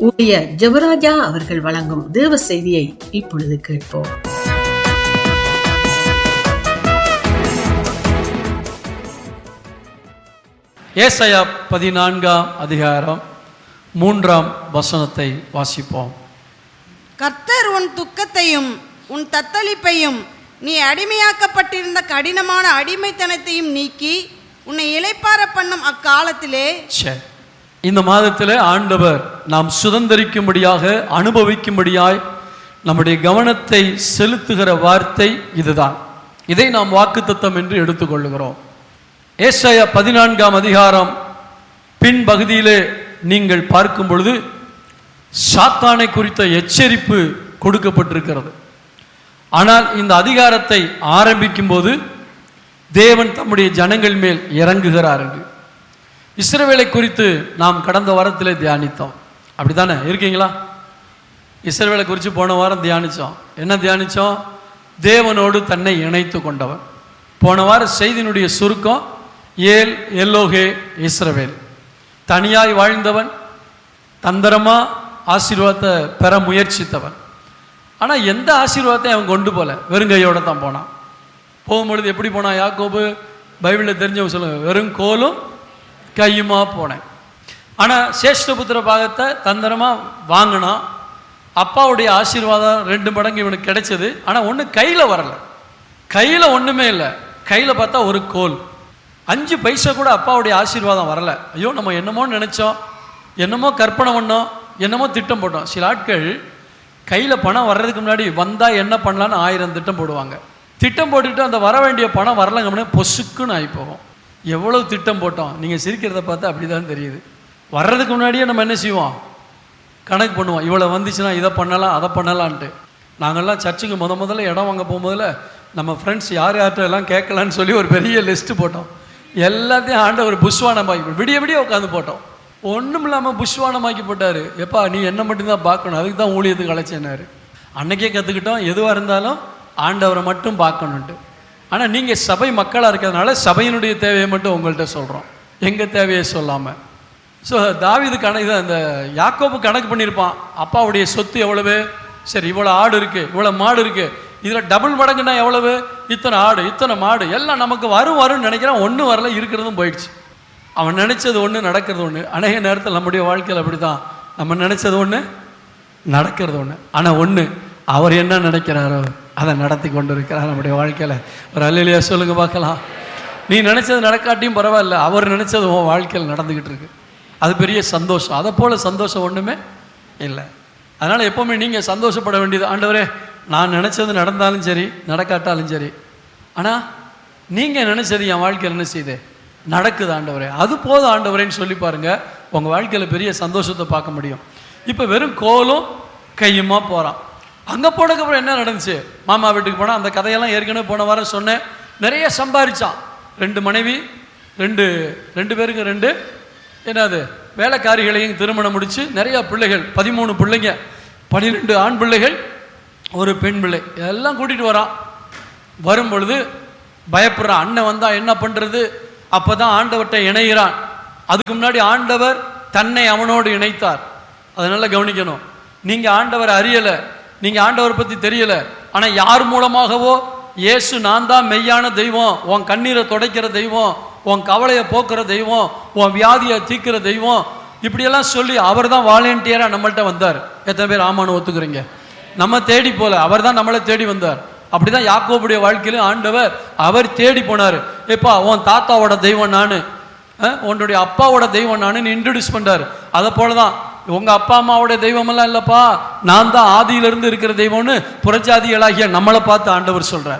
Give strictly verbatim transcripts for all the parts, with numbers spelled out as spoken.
ஊழியர் ஜெபராஜா அவர்கள் வழங்கும் தேவ செய்தியை இப்பொழுது கேட்போம். ஏசாயா பதினான்காம் அதிகாரம் மூன்றாம் வசனத்தை வாசிப்போம். கர்த்தர் உன் துக்கத்தையும் உன் தத்தளிப்பையும் நீ அடிமையாக்கப்பட்டிருந்த கடினமான அடிமைத்தனத்தையும் நீக்கி உன்னை இளைப்பார பண்ணும் அக்காலத்திலே. இந்த மாதத்தில் ஆண்டவர் நாம் சுதந்திரிக்கும்படியாக அனுபவிக்கும்படியாய் நம்முடைய கவனத்தை செலுத்துகிற வார்த்தை இதுதான். இதை நாம் வாக்குத்தத்தம் என்று எடுத்துக்கொள்ளுகிறோம். ஏசாயா பதினான்காம் அதிகாரம் பின்பகுதியிலே நீங்கள் பார்க்கும் பொழுது சாத்தானை குறித்த எச்சரிப்பு கொடுக்கப்பட்டிருக்கிறது. ஆனால் இந்த அதிகாரத்தை ஆரம்பிக்கும் போது தேவன் தம்முடைய ஜனங்கள் மேல் இறங்குகிறார் என்று இஸ்ரவேலை குறித்து நாம் கடந்த வாரத்திலே தியானித்தோம். அப்படித்தானே இருக்கீங்களா? இஸ்ரவேலை குறித்து போன வாரம் தியானித்தோம். என்ன தியானித்தோம்? தேவனோடு தன்னை இணைத்து கொண்டவன். போன வார செய்தியினுடைய சுருக்கம் ஏல் எல்லோகே இஸ்ரவேல். தனியாய் வாழ்ந்தவன், தந்திரமாக ஆசீர்வாதத்தை பெற முயற்சித்தவன். ஆனால் எந்த ஆசீர்வாதத்தை அவன் கொண்டு போல, வெறுங்கையோடு தான் போனான். போகும்பொழுது எப்படி போனான்? யாக்கோபு பைபிளில் தெரிஞ்சவங்க சொல்லுங்க, வெறும் கோலும் கையுமா போனேன். ஆனால் சேஷ்டபுத்திர பாகத்தை தந்திரமாக வாங்கினான். அப்பாவுடைய ஆசீர்வாதம் ரெண்டு மடங்கு இவனுக்கு கிடைச்சது. ஆனால் ஒன்று கையில் வரலை. கையில் ஒன்றுமே இல்லை. கையில் பார்த்தா ஒரு கோல். அஞ்சு பைசா கூட அப்பாவுடைய ஆசீர்வாதம் வரலை. ஐயோ, நம்ம என்னமோ நினச்சோம், என்னமோ கற்பனை பண்ணோம், என்னமோ திட்டம் போட்டோம். சில ஆட்கள் கையில் பணம் வர்றதுக்கு முன்னாடி வந்தால் என்ன பண்ணலான்னு ஆயிரம் திட்டம் போடுவாங்க. திட்டம் போட்டுக்கிட்டு அந்த வர வேண்டிய பணம் வரலங்க முன்னாடி பொசுக்குன்னு ஆகி போகும். எவ்வளோ திட்டம் போட்டோம். நீங்கள் சிரிக்கிறத பார்த்தா அப்படி தான் தெரியுது. வர்றதுக்கு முன்னாடியே நம்ம என்ன செய்வோம்? கணக்கு பண்ணுவோம். இவ்வளோ வந்துச்சுன்னா இதை பண்ணலாம் அதை பண்ணலான்ட்டு. நாங்கள்லாம் சர்ச்சுக்கு முத முதல்ல இடம் வாங்க போகும்போதில் நம்ம ஃப்ரெண்ட்ஸ் யார் யார்கிட்ட எல்லாம் கேட்கலான்னு சொல்லி ஒரு பெரிய லிஸ்ட்டு போட்டோம். எல்லாத்தையும் ஆண்டவர் புஷ்வானமாக்கி விடிய விடிய உட்காந்து போட்டோம். ஒன்றும் இல்லாமல் புஷ்வானமாக்கி போட்டார். எப்பா நீ என்ன மட்டும்தான் பார்க்கணும், அதுக்கு தான் ஊழியத்துக்கு அழைச்சேன்னாரு. அன்னைக்கே கற்றுக்கிட்டோம், எதுவாக இருந்தாலும் ஆண்டவரை மட்டும் பார்க்கணுன்ட்டு. ஆனால் நீங்கள் சபை மக்களாக இருக்கிறதுனால சபையினுடைய தேவையை மட்டும் உங்கள்கிட்ட சொல்கிறோம், எங்கள் தேவையை சொல்லாமல். ஸோ தாவீது கணக்கு அந்த யாக்கோபு கணக்கு பண்ணியிருப்பான். அப்பாவுடைய சொத்து எவ்வளவு? சரி, இவ்வளோ ஆடு இருக்குது, இவ்வளோ மாடு இருக்குது, இதில் டபுள் மடங்குன்னா எவ்வளவு? இத்தனை ஆடு, இத்தனை மாடு, எல்லாம் நமக்கு வரும் வரும்னு நினைக்கிறான். ஒன்றும் வரல, இருக்கிறதும் போயிடுச்சு. அவன் நினச்சது ஒன்று, நடக்கிறது ஒன்று. அநேக நேரத்தில் நம்முடைய வாழ்க்கையில் அப்படி தான். நம்ம நினச்சது ஒன்று, நடக்கிறது ஒன்று. ஆனால் ஒன்று, அவர் என்ன நினைக்கிறாரோ அதை நடத்தி கொண்டு இருக்கிறார் நம்முடைய வாழ்க்கையில். ஒரு அல்லேலூயா சொல்லுங்க பார்க்கலாம். நீ நினச்சது நடக்காட்டியும் பரவாயில்ல, அவர் நினச்சது உன் வாழ்க்கையில் நடந்துக்கிட்டு இருக்கு. அது பெரிய சந்தோஷம். அதை போல் சந்தோஷம் ஒன்றுமே இல்லை. அதனால் எப்போவுமே நீங்கள் சந்தோஷப்பட வேண்டியது, ஆண்டவரே நான் நினச்சது நடந்தாலும் சரி நடக்காட்டாலும் சரி, ஆனால் நீங்கள் நினச்சது என் வாழ்க்கையில் என்ன செய்யுது? நடக்குது ஆண்டவரே, அது போதும் ஆண்டவரேன்னு சொல்லி பாருங்கள். உங்கள் வாழ்க்கையில் பெரிய சந்தோஷத்தை பார்க்க முடியும். இப்போ வெறும் கோலும் கையுமா போகிறான். அங்கே போனதுக்கப்புறம் என்ன நடந்துச்சு? மாமா வீட்டுக்கு போனால் அந்த கதையெல்லாம் ஏற்கனவே போன வாரம் சொன்னேன். நிறைய சம்பாதிச்சான். ரெண்டு மனைவி, ரெண்டு ரெண்டு பேருக்கு ரெண்டு என்னது வேலைக்காரிகளையும் திருமணம் முடித்து நிறையா பிள்ளைகள், பதிமூணு பிள்ளைங்க, பன்னிரெண்டு ஆண் பிள்ளைகள், ஒரு பெண் பிள்ளை, எல்லாம் கூட்டிகிட்டு வரான். வரும் பொழுது பயப்படுறான். அண்ணன் வந்தால் என்ன பண்ணுறது? அப்போ தான் ஆண்டவர்கிட்ட இணைகிறான். அதுக்கு முன்னாடி ஆண்டவர் தன்னை அவனோடு இணைத்தார். அதனால் கவனிக்கணும். நீங்கள் ஆண்டவர் அறியலை, நீங்கள் ஆண்டவரை பற்றி தெரியலை. ஆனால் யார் மூலமாகவோ இயேசு நான் தான் மெய்யான தெய்வம், உன் கண்ணீரை துடைக்கிற தெய்வம், உன் கவலையை போக்குற தெய்வம், உன் வியாதியை தீர்க்கிற தெய்வம், இப்படியெல்லாம் சொல்லி அவர் தான் வாலண்டியராக நம்மள்கிட்ட வந்தார். எத்தனை பேர் ஆமான்னு ஒத்துக்கிறீங்க? நம்ம தேடி போல, அவர் தான் நம்மளை தேடி வந்தார். அப்படி தான் யாக்கோபுடைய வாழ்க்கையிலும் ஆண்டவர் அவர் தேடி போனார். எப்பா உன் தாத்தாவோட தெய்வம் நான், உன்னுடைய அப்பாவோட தெய்வம் நான் இன்ட்ரடியூஸ் பண்ணார். அதை போல தான் உங்கள் அப்பா அம்மாவோட தெய்வமெல்லாம் இல்லைப்பா, நான் தான் ஆதியிலிருந்து இருக்கிற தெய்வம்னு புறஜாதிகளாகிய நம்மளை பார்த்து ஆண்டவர் சொல்கிறார்.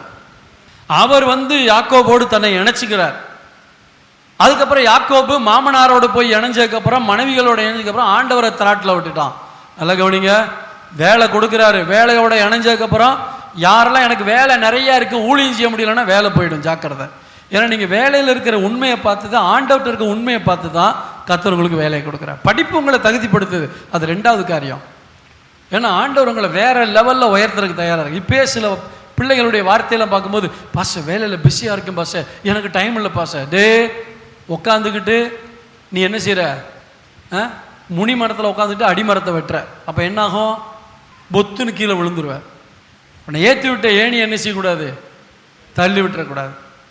அவர் வந்து யாக்கோபோடு தன்னை இணைச்சிக்கிறார். அதுக்கப்புறம் யாக்கோபு மாமனாரோடு போய் இணைஞ்சதுக்கப்புறம், மனைவிகளோட இணைஞ்சதுக்கப்புறம் ஆண்டவரை திராட்டில் விட்டுட்டான். நல்லா கவனிங்க. வேலை கொடுக்குறாரு. வேலையோட இணைஞ்சதுக்கப்புறம் யாரெல்லாம் எனக்கு வேலை நிறையா இருக்குது, ஊழியம் செய்ய முடியலன்னா வேலை போயிடும், ஜாக்கிரதை. ஏன்னா நீங்கள் வேலையில் இருக்கிற உண்மையை பார்த்து தான், ஆண்டவர்கிட்ட இருக்கிற உண்மையை பார்த்து தான் கர்த்தர் உங்களுக்கு வேலையை கொடுக்குறார். படிப்பு உங்களை தகுதிப்படுத்துது, அது ரெண்டாவது காரியம். ஏன்னா ஆண்டவர் உங்களை வேற லெவலில் உயர்த்துறதுக்கு தயாராக இருக்கு. இப்போயே சில பிள்ளைகளுடைய வார்த்தையெல்லாம் பார்க்கும்போது, பாச வேலையில் பிஸியாக இருக்கும் பாச, எனக்கு டைம் இல்லை பாச. டே உட்காந்துக்கிட்டு நீ என்ன செய்கிற? முனி மரத்தில் உட்காந்துட்டு அடிமரத்தை வெட்டுற, அப்போ என்னாகும்? பொத்துன்னு கீழே விழுந்துருவேன். உன்னை ஏற்றி விட்ட ஏணி என்ன செய்யக்கூடாது? தள்ளி விட்டுறக்கூடாது.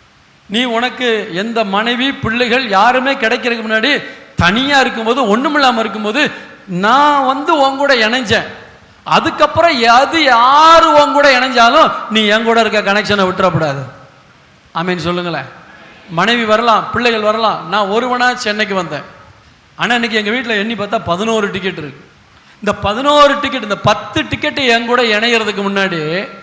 நீ உனக்கு எந்த மனைவி பிள்ளைகள் யாருமே கிடைக்கிறதுக்கு முன்னாடி தனியாக இருக்கும்போது, ஒன்றுமில்லாமல் இருக்கும்போது நான் வந்து உன் கூட இணைஞ்சேன். அதுக்கப்புறம் எது யாரு உன் கூட இணைஞ்சாலும் நீ என் கூட இருக்க கனெக்ஷனை விட்டுறக்கூடாது. ஆமீன் சொல்லுங்களேன். மனைவி வரலாம், பிள்ளைகள் வரலாம். நான் ஒருவனா சென்னைக்கு வந்தேன். ஆனால் இன்னைக்கு எங்கள் வீட்டில் எண்ணி பார்த்தா பதினோரு டிக்கெட் இருக்கு. இந்த பதினோரு டிக்கெட், இந்த பத்து டிக்கெட்டு என் கூட இணைகிறதுக்கு முன்னாடி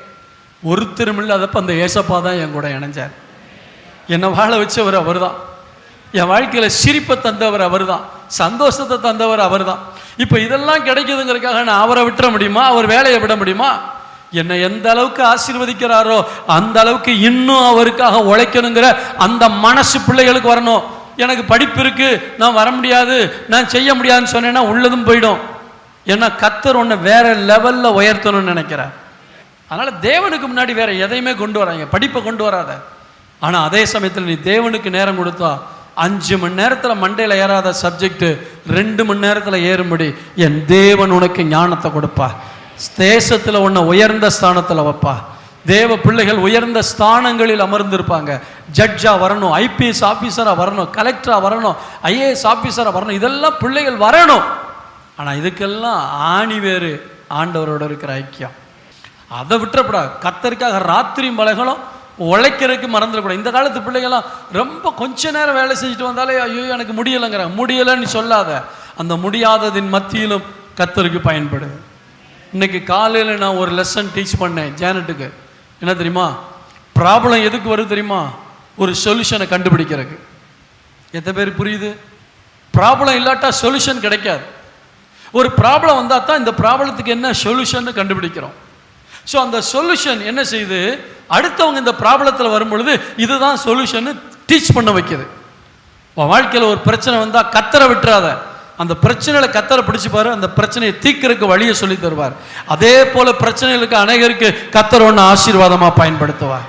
ஒருத்தரும் இல்லாதப்ப அந்த ஏசப்பா தான் என் கூட இணைஞ்சார். என்னை வாழ வச்சவர் அவர் தான். என் வாழ்க்கையில் சிரிப்பை தந்தவர் அவர் தான், சந்தோஷத்தை தந்தவர் அவர் தான். இப்போ இதெல்லாம் கிடைக்குதுங்கிறதுக்காக நான் அவரை விட்டுற முடியுமா? அவர் வேலையை விட முடியுமா? என்னை எந்த அளவுக்கு ஆசீர்வதிக்கிறாரோ அந்த அளவுக்கு இன்னும் அவருக்காக உழைக்கணுங்கிற அந்த மனசு பிள்ளைகளுக்கு வரணும். எனக்கு படிப்பு இருக்கு, நான் வர முடியாது, நான் செய்ய முடியாதுன்னு சொன்னேன்னா உள்ளதும் போயிடும். ஏன்னா கர்த்தர் ஒன்று வேற லெவலில் உயர்த்தணும்னு நினைக்கிறேன். அதனால தேவனுக்கு முன்னாடி வேற எதையுமே கொண்டு வராங்க, படிப்பை கொண்டு வராத. ஆனால் அதே சமயத்தில் நீ தேவனுக்கு நேரம் கொடுத்தா அஞ்சு மணி நேரத்தில் மண்டையில் ஏறாத சப்ஜெக்ட் ரெண்டு மணி நேரத்தில் ஏறும்படி என் தேவன் உனக்கு ஞானத்தை கொடுப்பா. தேசத்தில் உன்னை உயர்ந்த ஸ்தானத்தில் வைப்பா. தேவ பிள்ளைகள் உயர்ந்த ஸ்தானங்களில் அமர்ந்திருப்பாங்க. ஜட்ஜா வரணும், ஐபிஎஸ் ஆஃபீஸராக வரணும், கலெக்டராக வரணும், ஐஏஎஸ் ஆஃபீஸராக வரணும். இதெல்லாம் பிள்ளைகள் வரணும். ஆனால் இதுக்கெல்லாம் ஆணி வேறு ஆண்டவரோட இருக்கிற ஐக்கியம். அதை விட்டுறப்படாது. கர்த்தருக்காக ராத்திரியும் பலகளும் உழைக்கிறதுக்கு மறந்துடக்கூடாது. இந்த காலத்து பிள்ளைகள்லாம் ரொம்ப கொஞ்ச நேரம் வேலை செஞ்சுட்டு வந்தாலே ஐயோ எனக்கு முடியலைங்கிறாங்க. முடியலைன்னு சொல்லாத, அந்த முடியாததின் மத்தியிலும் கர்த்தருக்கு பயன்படு. இன்னைக்கு காலையில் நான் ஒரு லெசன் டீச் பண்ணேன் ஜானட்டுக்கு. என்ன தெரியுமா? ப்ராப்ளம் எதுக்கு வருது தெரியுமா? ஒரு சொல்யூஷனை கண்டுபிடிக்கிறதுக்கு. எத்தனை பேர் புரியுது? ப்ராப்ளம் இல்லாட்டா சொல்யூஷன் கிடைக்காது. ஒரு ப்ராப்ளம் வந்தால் தான் இந்த ப்ராப்ளத்துக்கு என்ன சொல்யூஷன் கண்டுபிடிக்கிறோம். ஸோ அந்த சொல்யூஷன் என்ன செய்யுது? அடுத்தவங்க இந்த ப்ராப்ளத்தில் வரும்பொழுது இதுதான் சொல்யூஷன் டீச் பண்ண வைக்கிது. வாழ்க்கையில் ஒரு பிரச்சனை வந்தால் கத்தரை விட்டுறாத, அந்த பிரச்சனையில் கத்தரை பிடிச்சி பாரு, அந்த பிரச்சனையை தீர்க்கறதுக்கு வழியை சொல்லி தருவார். அதே போல பிரச்சனைகளுக்கு அநேகருக்கு கத்தர் ஒன்று ஆசீர்வாதமாக பயன்படுத்துவார்.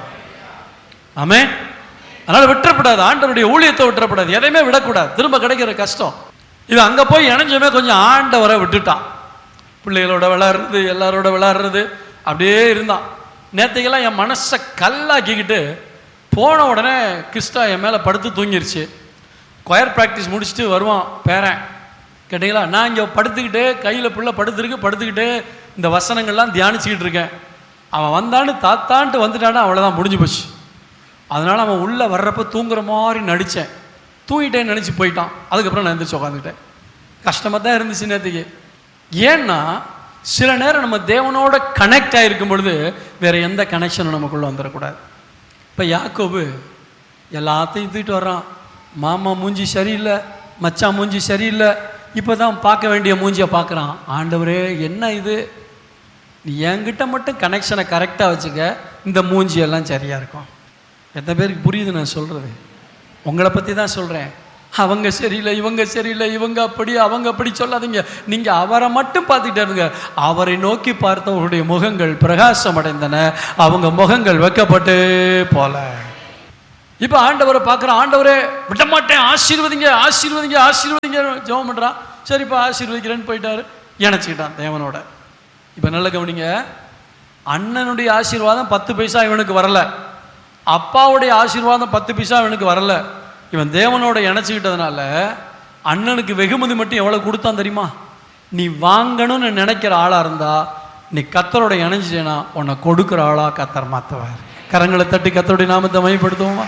ஆமென். அதனால் விட்டுறப்படாது, ஆண்டவருடைய ஊழியத்தை விட்டுறப்படாது, எதையுமே விடக்கூடாது. திரும்ப கிடைக்கிற கஷ்டம் இது. அங்கே போய் இணைஞ்சமே கொஞ்சம் ஆண்டவரை விட்டுட்டான். பிள்ளைகளோட விளையாடுறது, எல்லாரோட விளையாடுறது அப்படியே இருந்தான். நேற்றுக்கெல்லாம் என் மனசை கல்லாக்கிக்கிட்டு போன உடனே கிறிஸ்டா என் மேலே படுத்து தூங்கிருச்சு. கொயர் ப்ராக்டிஸ் முடிச்சுட்டு வருவான் பேரன். கேட்டிங்களா? நான் இங்கே படுத்துக்கிட்டே கையில் பிள்ளை படுத்துருக்கு, படுத்துக்கிட்டே இந்த வசனங்கள்லாம் தியானிச்சுக்கிட்டு இருக்கேன். அவன் வந்தான்னு தாத்தான்ட்டு வந்துட்டானா அவ்வளோதான், முடிஞ்சு போச்சு. அதனால் அவன் உள்ளே வர்றப்ப தூங்குற மாதிரி நடித்தேன். தூங்கிட்டேன்னு நினச்சி போயிட்டான். அதுக்கப்புறம் நான் எந்திரிச்சு உட்காந்துக்கிட்டேன். கஷ்டமாக தான் இருந்துச்சு நேற்றுக்கு. ஏன்னா சில நேரம் நம்ம தேவனோட கனெக்ட் ஆகிருக்கும் பொழுது வேறு எந்த கனெக்ஷனும் நமக்குள்ளே வந்துடக்கூடாது. இப்போ யாக்கோபு எல்லாத்தையும் தூக்கிட்டு வர்றான். மாமா மூஞ்சி சரியில்லை, மச்சான் மூஞ்சி சரியில்லை, இப்போ தான் பார்க்க வேண்டிய மூஞ்சியை பார்க்குறான். ஆண்டவரே என்ன இது, நீ என்கிட்ட மட்டும் கனெக்ஷனை கரெக்டாக வச்சுக்க, இந்த மூஞ்சியெல்லாம் சரியாக இருக்கும். எத்தனை பேருக்கு புரியுது நான் சொல்கிறது? உங்களை பற்றி தான் சொல்கிறேன். அவங்க சரியில்லை, இவங்க சரியில்லை, இவங்க அப்படி அவங்க அப்படி சொல்லாதீங்க. நீங்கள் அவரை மட்டும் பார்த்துக்கிட்டே இருங்க. அவரை நோக்கி பார்த்தவருடைய முகங்கள் பிரகாசம் அடைந்தன, அவங்க முகங்கள் வைக்கப்பட்டு போல. இப்போ ஆண்டவரை பார்க்குறான். ஆண்டவரே விட மாட்டேன், ஆசீர்வதிங்க ஆசீர்வதிங்க ஆசீர்வதிங்க ஜெபம் பண்ணுறான். சரிப்பா ஆசீர்வதிக்கிறேன்னு போயிட்டாரு, இணைச்சிக்கிட்டான் தேவனோட. இப்போ நல்ல கவனிங்க, அண்ணனுடைய ஆசீர்வாதம் பத்து பைசா இவனுக்கு வரல, அப்பாவுடைய ஆசீர்வாதம் பத்து பைசா இவனுக்கு வரல. இவன் தேவனோட இணைச்சிக்கிட்டதுனால அண்ணனுக்கு வெகுமதி மட்டும் எவ்வளோ கொடுத்தான் தெரியுமா? நீ வாங்கணும்னு நினைக்கிற ஆளாக இருந்தா நீ கத்தரோட இணைஞ்சிட்டேனா உன்னை கொடுக்குற ஆளா கத்தர் மாற்றுவார். கரங்களை தட்டி கத்தருடைய நாமத்தை மையப்படுத்துவோமா?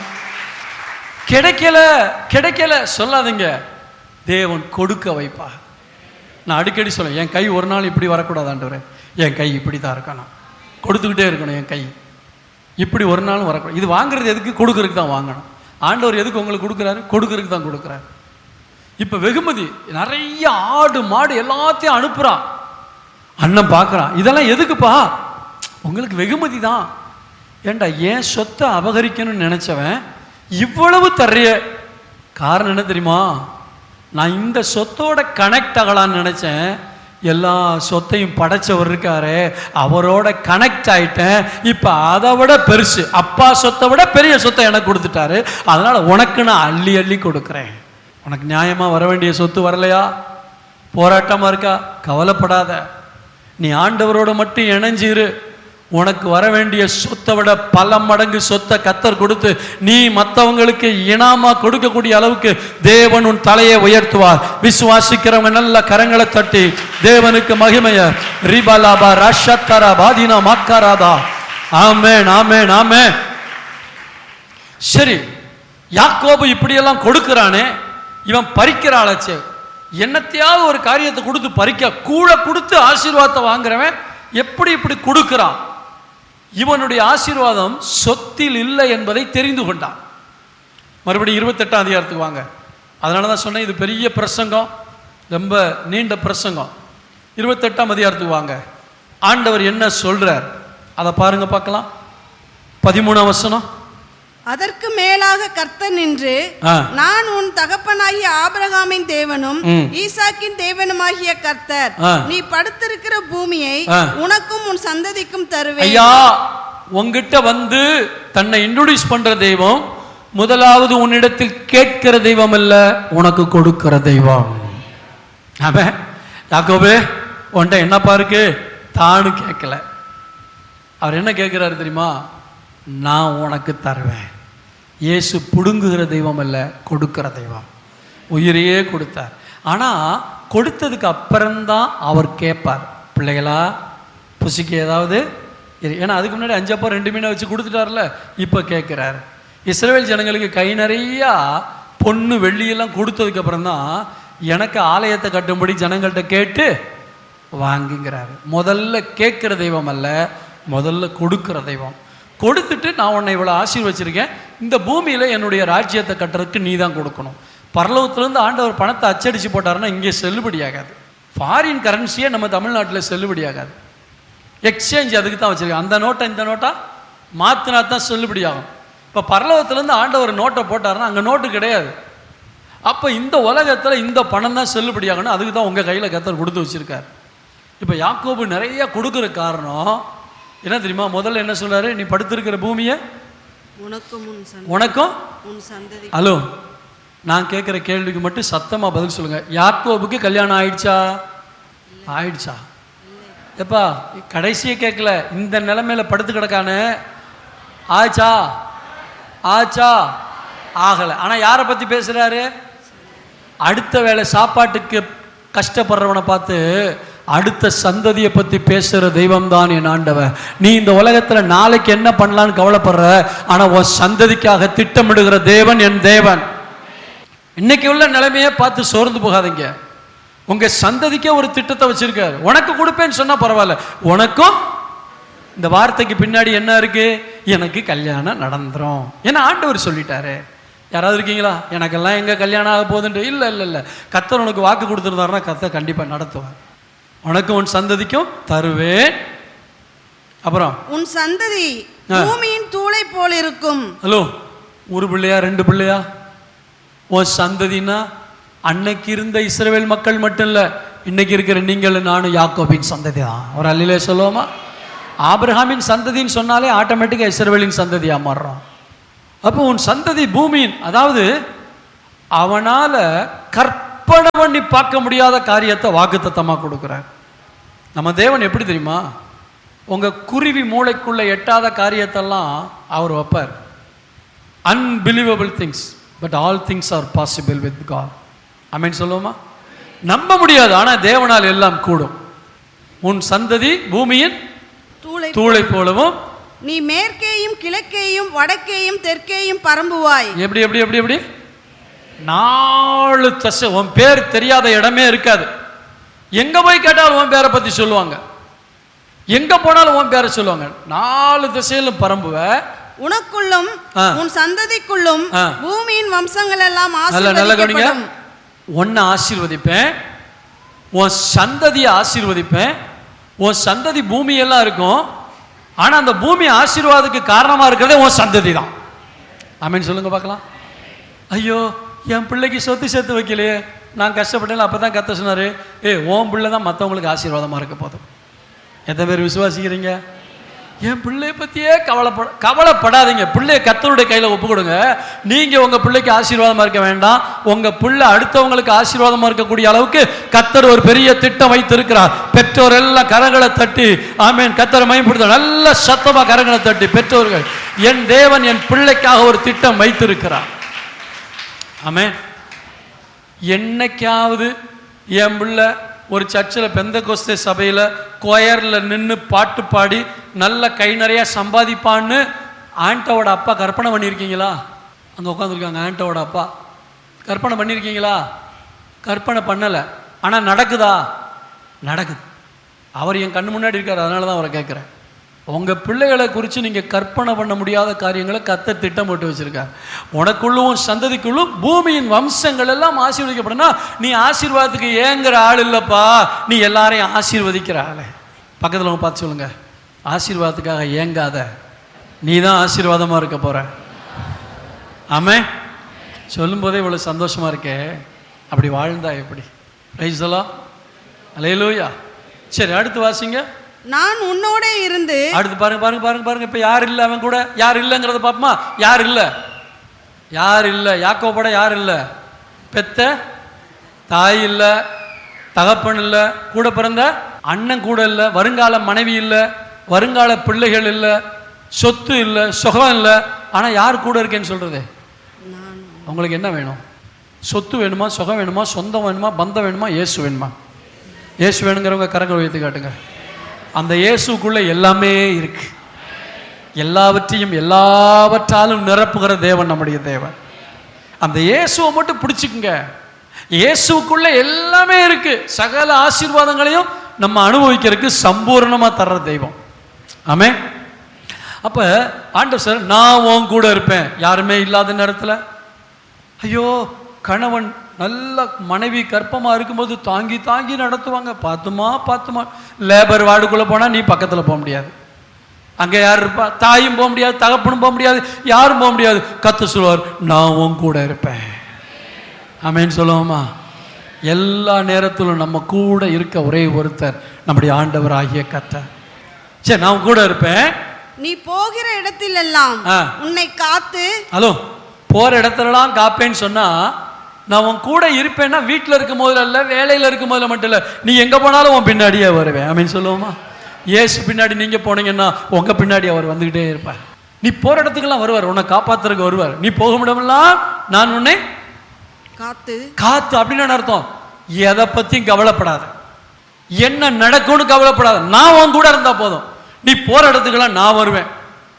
கிடைக்கல கிடைக்கல சொல்லாதீங்க, தேவன் கொடுக்க வைப்பா. நான் அடிக்கடி சொல்லுவேன், என் கை ஒரு நாள் இப்படி வரக்கூடாது ஆண்டவரே, என் கை இப்படி தான் இருக்கணும், கொடுத்துக்கிட்டே இருக்கணும். என் கை இப்படி ஒரு நாளும் வரக்கூடாது. இது வாங்குறது எதுக்கு? கொடுக்கறதுக்கு தான் வாங்கணும். ஆண்டவர் எதுக்கு உங்களுக்கு கொடுக்குறாரு? கொடுக்கறதுக்கு தான் கொடுக்குறாரு. இப்போ வெகுமதி நிறைய ஆடு மாடு எல்லாத்தையும் அனுப்புகிறான். அண்ணன் பார்க்குறான், இதெல்லாம் எதுக்குப்பா? உங்களுக்கு வெகுமதி தான். ஏண்டா ஏன் சொத்தை அபகரிக்கணும்னு நினச்சவன் இவ்வளவு தர்றிய காரணம் என்ன தெரியுமா? நான் இந்த சொத்தோட கனெக்ட் ஆகலான்னு நினச்சேன், எல்லா சொத்தையும் படைச்சவர் இருக்காரு, அவரோட கனெக்ட் ஆயிட்டேன். இப்போ அதை விட பெருசு, அப்பா சொத்தை விட பெரிய சொத்தை எனக்கு கொடுத்துட்டாரு, அதனால உனக்கு நான் அள்ளி அள்ளி கொடுக்குறேன். உனக்கு நியாயமாக வர வேண்டிய சொத்து வரலையா? போராட்டமாக இருக்கா? கவலைப்படாத. நீ ஆண்டவரோட மட்டும் இணைஞ்சிரு. உனக்கு வர வேண்டிய சொத்தை விட பல மடங்கு சொத்தை கத்தர் கொடுத்து நீ மற்றவங்களுக்கு இனாமா கொடுக்கக்கூடிய அளவுக்கு தேவன் உன் தலையை உயர்த்துவார். விசுவாசிக்கிறவங்க நல்ல கரங்களை தட்டி தேவனுக்கு மகிமைய ரிபலாபா ராஷத்தரா பாதினா மாக்காராதா. ஆமென், ஆமென், ஆமென். சரி, யாக்கோபு இப்படியெல்லாம் கொடுக்கிறானே, இவன் பறிக்கிறாளச்சே. என்னத்தையாவது ஒரு காரியத்தை கொடுத்து பறிக்க, கூட கொடுத்து ஆசீர்வாதத்தை வாங்குறவன் எப்படி இப்படி கொடுக்கிறான்? இவனுடைய ஆசீர்வாதம் சொத்தில் இல்லை என்பதை தெரிந்து கொண்டான். மறுபடியும் இருபத்தெட்டாம் அதிகாரத்துக்கு வாங்க. அதனால தான் சொன்னேன், இது பெரிய பிரசங்கம், ரொம்ப நீண்ட பிரசங்கம். இருபத்தெட்டாம் அதிகாரத்துக்கு வாங்க. ஆண்டவர் என்ன சொல்றார் அதை பாருங்க, பார்க்கலாம். பதிமூணாம் வசனம். அதற்கு மேலாக கர்த்தர் நின்று, நான் உன் தகப்பனாகிய ஆபிரகாமின் தேவனும் ஈசாக்கின் தேவனுமாகிய கர்த்தர், நீ படுத்திருக்கிற பூமியை உனக்கும் உன் சந்ததிக்கும் தருவேன். ஐயா, உன்கிட்ட வந்து தன்னை இன்ட்ரோடியூஸ் பண்ற தெய்வம் முதலாவது உன்னிடத்தில் கேட்கிற தெய்வம் அல்ல, உனக்கு கொடுக்கிற தெய்வம். ஆமே, யாக்கோபே உன்கிட்ட என்னப்பா இருக்கு தானு கேட்கல. அவர் என்ன கேட்கிறாரு தெரியுமா? நான் உனக்கு தருவேன். இயேசு புடுங்குகிற தெய்வம் அல்ல, கொடுக்கிற தெய்வம். உயிரையே கொடுத்தார். ஆனால் கொடுத்ததுக்கு அப்புறம்தான் அவர் கேட்பார், பிள்ளைகளா புசிக்க ஏதாவது. ஏன்னா அதுக்கு முன்னாடி அஞ்சப்பா ரெண்டு மீனை வச்சு கொடுத்துட்டார்ல, இப்போ கேட்குறாரு. இஸ்ரவேல் ஜனங்களுக்கு கை நிறையா பொண்ணு வெள்ளியெல்லாம் கொடுத்ததுக்கு அப்புறம் தான் எனக்கு ஆலயத்தை கட்டும்படி ஜனங்கள்கிட்ட கேட்டு வாங்குங்கிறாரு. முதல்ல கேட்குற தெய்வம் அல்ல, முதல்ல கொடுக்கிற தெய்வம். கொடுத்துட்டு நான் உன்னை இவ்வளோ ஆசீர்வச்சிருக்கேன், இந்த பூமியில் என்னுடைய ராஜ்யத்தை கட்டுறதுக்கு நீ தான் கொடுக்கணும். பரலோகத்திலேருந்து ஆண்டவர் பணத்தை அச்சடித்து போட்டாருன்னா இங்கே செல்லுபடியாகாது. ஃபாரின் கரன்சியே நம்ம தமிழ்நாட்டில் செல்லுபடியாகாது. எக்ஸ்சேஞ்ச் அதுக்கு தான் வச்சுருக்கேன். அந்த நோட்டை இந்த நோட்டா மாற்றினா தான் செல்லுபடியாகும். இப்போ பரலோகத்திலேருந்து ஆண்டவர் நோட்டை போட்டாருன்னா அங்கே நோட்டு கிடையாது. அப்போ இந்த உலகத்தில் இந்த பணம் தான் செல்லுபடியாகணும். அதுக்கு தான் உங்கள் கையில் கர்த்தர் கொடுத்து வச்சுருக்கார். இப்போ யாக்கோபு நிறைய கொடுக்குற காரணம் என்ன தெரியுமா? முதல்ல என்ன சொல்றாரு? நீ படுத்திருக்கிற பூமியை உனக்கும் ஹலோ, நான் கேட்குற கேள்விக்கு மட்டும் சத்தமாக பதில் சொல்லுங்க. யாக்கோபுக்கு கல்யாணம் ஆயிடுச்சா? ஆயிடுச்சா? எப்பா கடைசியை கேட்கல, இந்த நிலைமையில படுத்து கிடக்கானே, ஆச்சா ஆச்சா ஆகலை. ஆனால் யாரை பற்றி பேசுகிறாரு? அடுத்த வேளை சாப்பாட்டுக்கு கஷ்டப்படுறவனை பார்த்து அடுத்த சந்ததியை பற்றி பேசுகிற தெய்வம் தான் என் ஆண்டவன். நீ இந்த உலகத்தில் நாளைக்கு என்ன பண்ணலான்னு கவலைப்படுற, ஆனால் உன் சந்ததிக்காக திட்டமிடுகிற தேவன் என் தேவன். இன்னைக்கு உள்ள நிலைமையை பார்த்து சோர்ந்து போகாதீங்க. உங்கள் சந்ததிக்கே ஒரு திட்டத்தை வச்சிருக்காரு. உனக்கு கொடுப்பேன்னு சொன்னால் பரவாயில்ல, உனக்கும் இந்த வார்த்தைக்கு பின்னாடி என்ன இருக்கு? எனக்கு கல்யாணம் நடந்துரும் ஏன்னா ஆண்டவர் சொல்லிட்டாரு. யாராவது இருக்கீங்களா எனக்கெல்லாம் எங்கே கல்யாணம் ஆக போகுதுன்ட்டு? இல்லை இல்லை இல்லை, கர்த்தர் உனக்கு வாக்கு கொடுத்துருந்தாருன்னா கர்த்தர் கண்டிப்பாக நடத்துவார். உனக்கு உன் சந்ததிக்கும் தருவேன். அப்புறம் உன் சந்ததி பூமியின் தூளை போல இருக்கும். ஹலோ, ஒரு பிள்ளையா ரெண்டு பிள்ளையா? உன் சந்ததினா அன்னைக்கு இருந்த இஸ்ரவேல் மக்கள் மட்டும் இல்லை, இன்னைக்கு இருக்கிற நீங்கள் நானும் யாக்கோபின் சந்ததி தான். ஒரு அல்லிலே சொல்லுவோமா? ஆபிரகாமின் சந்ததின்னு சொன்னாலே ஆட்டோமேட்டிக்காக இஸ்ரவேலின் சந்ததியாக மாறுறோம். அப்போ உன் சந்ததி பூமியின், அதாவது அவனால கற்பனை பண்ணி பார்க்க முடியாத காரியத்தை வாக்குத்தத்தமாக கொடுக்குறார். நம்ம தேவன் எப்படி தெரியுமா? உங்க குருவி மூளைக்குள்ள எட்டாத காரியத்தெல்லாம் அவர் வைப்பார். Unbelievable things, but all things are possible with God. ஆமென் சொல்லுவோமா? நம்ப முடியாது, ஆனால் தேவனால் எல்லாம் கூடும். உன் சந்ததி பூமியின் தூளை போலவும், நீ மேற்கேயும் கிழக்கேயும் வடக்கேயும் தெற்கேயும் பரம்புவாய். எப்படி எப்படி எப்படி எப்படி நாலு தசை. உன் பேர் தெரியாத இடமே இருக்காது. எங்க போய் கேட்டாலும் உன் பேரை பத்தி சொல்லுவாங்க, எங்க போனாலும் உன் பேரை சொல்லுவாங்க. நாலு திசையிலும் பரம்புவ. உனக்குள்ளும் உன் சந்ததிக்குள்ளும் பூமியின் வம்சங்கள் எல்லாம் ஆசீர்வதிக்கப்படும். உன்னை ஆசீர்வதிப்பேன், உன் சந்ததியை ஆசீர்வதிப்பேன். உன் சந்ததி பூமியெல்லாம் இருக்கும், ஆனா அந்த பூமி ஆசீர்வாதத்துக்கு காரணமா இருக்கிறதே உன் சந்ததி தான். ஆமென் சொல்லுங்க பார்க்கலாம். ஐயோ, என் பிள்ளைக்கு சொத்து சேர்த்து வைக்கலையே, நான் கஷ்டப்பட்டேன். அப்பதான் கத்த சொன்னாரு, ஏ உன் பிள்ளை தான் மற்றவங்களுக்கு ஆசீர்வாதமா இருக்க போதும். எத்தனை பேர் விசுவாசிக்கிறீங்க? என் பிள்ளைய பத்தியே கவலைப்பட கவலைப்படாதீங்க. பிள்ளைய கர்த்தருடைய கையில ஒப்பு கொடுங்க. நீங்க உங்க பிள்ளைக்கு ஆசீர்வாதமா இருக்க வேண்டாம், உங்க பிள்ளை அடுத்தவங்களுக்கு ஆசீர்வாதமா இருக்கக்கூடிய அளவுக்கு கர்த்தர் ஒரு பெரிய திட்டம் வைத்திருக்கிறார். பெற்றோர் எல்லாம் கரங்களை தட்டி ஆமென், கர்த்தரை மகிமைப்படுத்த நல்ல சத்தமா கரங்களை தட்டி, பெற்றோர்கள், என் தேவன் என் பிள்ளைக்காக ஒரு திட்டம் வைத்திருக்கிறார். ஆமென். என்னைக்காவது என் பிள்ளை ஒரு சர்ச்சில் பெந்தகோஸ்தே சபையில் கோயரில் நின்று பாட்டு பாடி நல்ல கை நிறைய சம்பாதிப்பான்னு ஆண்டோட அப்பா கற்பனை பண்ணியிருக்கீங்களா? அங்கே உட்காந்துருக்காங்க ஆண்டோட அப்பா. கற்பனை பண்ணியிருக்கீங்களா? கற்பனை பண்ணலை. ஆனால் நடக்குதா? நடக்குது. அவர் என் கண்ணு முன்னாடி இருக்கார், அதனால தான் அவரை கேட்குறேன். உங்கள் பிள்ளைகளை குறித்து நீங்கள் கற்பனை பண்ண முடியாத காரியங்களை கர்த்தர் திட்டம் போட்டு வச்சுருக்கார். உனக்குள்ளும் சந்ததிக்குள்ளும் பூமியின் வம்சங்கள் எல்லாம் ஆசீர்வதிக்கப்படனா நீ ஆசீர்வாதத்துக்கு ஏங்குற ஆள் இல்லைப்பா, நீ எல்லாரையும் ஆசீர்வதிக்கிற ஆளே. பக்கத்தில் அவங்க பார்த்து சொல்லுங்க, ஆசீர்வாதத்துக்காக ஏங்காத, நீ தான் ஆசீர்வாதமாக இருக்க போகிற. ஆமே. சொல்லும்போதே இவ்வளோ சந்தோஷமாக இருக்கே, அப்படி வாழ்ந்தா எப்படி? Praise the Lord. அல்லேலூயா. சரி, அடுத்து வாசிங்க. நான் உன்னோட இருந்து. அடுத்து பாருங்க பாருங்க பாருங்க பாருங்க. இப்ப யார் இல்லை அவன் கூட? யார் இல்லைங்கிறத பாப்போமா? யார் இல்லை? யார் இல்லை? யாக்கோபோட யார் இல்லை? பெத்த தாய் இல்லை, தகப்பன் இல்லை, கூட பிறந்த அண்ணன் கூட இல்லை, வருங்கால மனைவி இல்லை, வருங்கால பிள்ளைகள் இல்லை, சொத்து இல்லை, சுகம் இல்லை. ஆனா யார் கூட இருக்கேன்னு சொல்றது? உங்களுக்கு என்ன வேணும்? சொத்து வேணுமா, சுகம் வேணுமா, சொந்தம் வேணுமா, பந்தம் வேணுமா, இயேசு வேணுமா? இயேசு வேணுங்கிறவங்க கரங்கள் உயர்த்தி காட்டுங்க. அந்த இயேசுக்குள்ள எல்லாமே இருக்கு. எல்லாவற்றையும் எல்லாவற்றாலும் நிரப்புகிற தேவன் நம்முடைய தேவன். அந்த இயேசுவை மட்டும் பிடிச்சுக்குங்க. இயேசுக்குள்ள எல்லாமே இருக்கு. சகல ஆசீர்வாதங்களையும் நம்ம அனுபவிக்கிறதுக்கு சம்பூர்ணமா தர்ற தெய்வம். ஆமே. அப்ப ஆண்டவர் சார், நான் உன் கூட இருப்பேன். யாருமே இல்லாத நேரத்தில், ஐயோ கணவன் நல்ல மனைவி கர்ப்பமா இருக்கும்போது தாங்கி தாங்கி நடத்துவாங்க. பார்த்துமா பார்த்துமா. லேபர் வார்டுக்குள்ள போனா நீ பக்கத்துல போக முடியாது. அங்க யார் இருப்பா? தாயும் போக முடியாது, தகப்பனும் போக முடியாது, யாரும் போக முடியாது. கர்த்தர் சொல்வார், நான் உன் கூட இருப்பேன். ஆமென் சொல்லுவோமா? எல்லா நேரத்திலும் நம்ம கூட இருக்க ஒரே ஒருத்தர் நம்முடைய ஆண்டவர் ஆகிய கர்த்தர். சரி, நான் கூட இருப்பேன். நீ போகிற இடத்திலெல்லாம் உன்னை காத்து. ஹலோ, போற இடத்துலலாம் காப்பேன்னு சொன்னா, நான் உன் கூட இருப்பேன்னா வீட்டில் இருக்கும் போதுல இல்லை, வேலையில் இருக்கும் போதுல மட்டும் இல்லை, நீ எங்கே போனாலும் உன் பின்னாடியே வருவேன். ஆமென் சொல்லுவோமா? இயேசு பின்னாடி நீங்கள் போனீங்கன்னா உங்கள் பின்னாடி அவர் வந்துக்கிட்டே இருப்பார். நீ போகிற இடத்துக்கெல்லாம் வருவார், உன்னை காப்பாற்றுறதுக்கு வருவார். நீ போகும் இடமெல்லாம் நான் உன்னை காத்து. காத்து அப்படின்னு அர்த்தம். எதை பற்றியும் கவலைப்படாத, என்ன நடக்கும்னு கவலைப்படாத, நான் உன் கூட இருந்தால் போதும். நீ போகிற இடத்துக்கெல்லாம் நான் வருவேன்.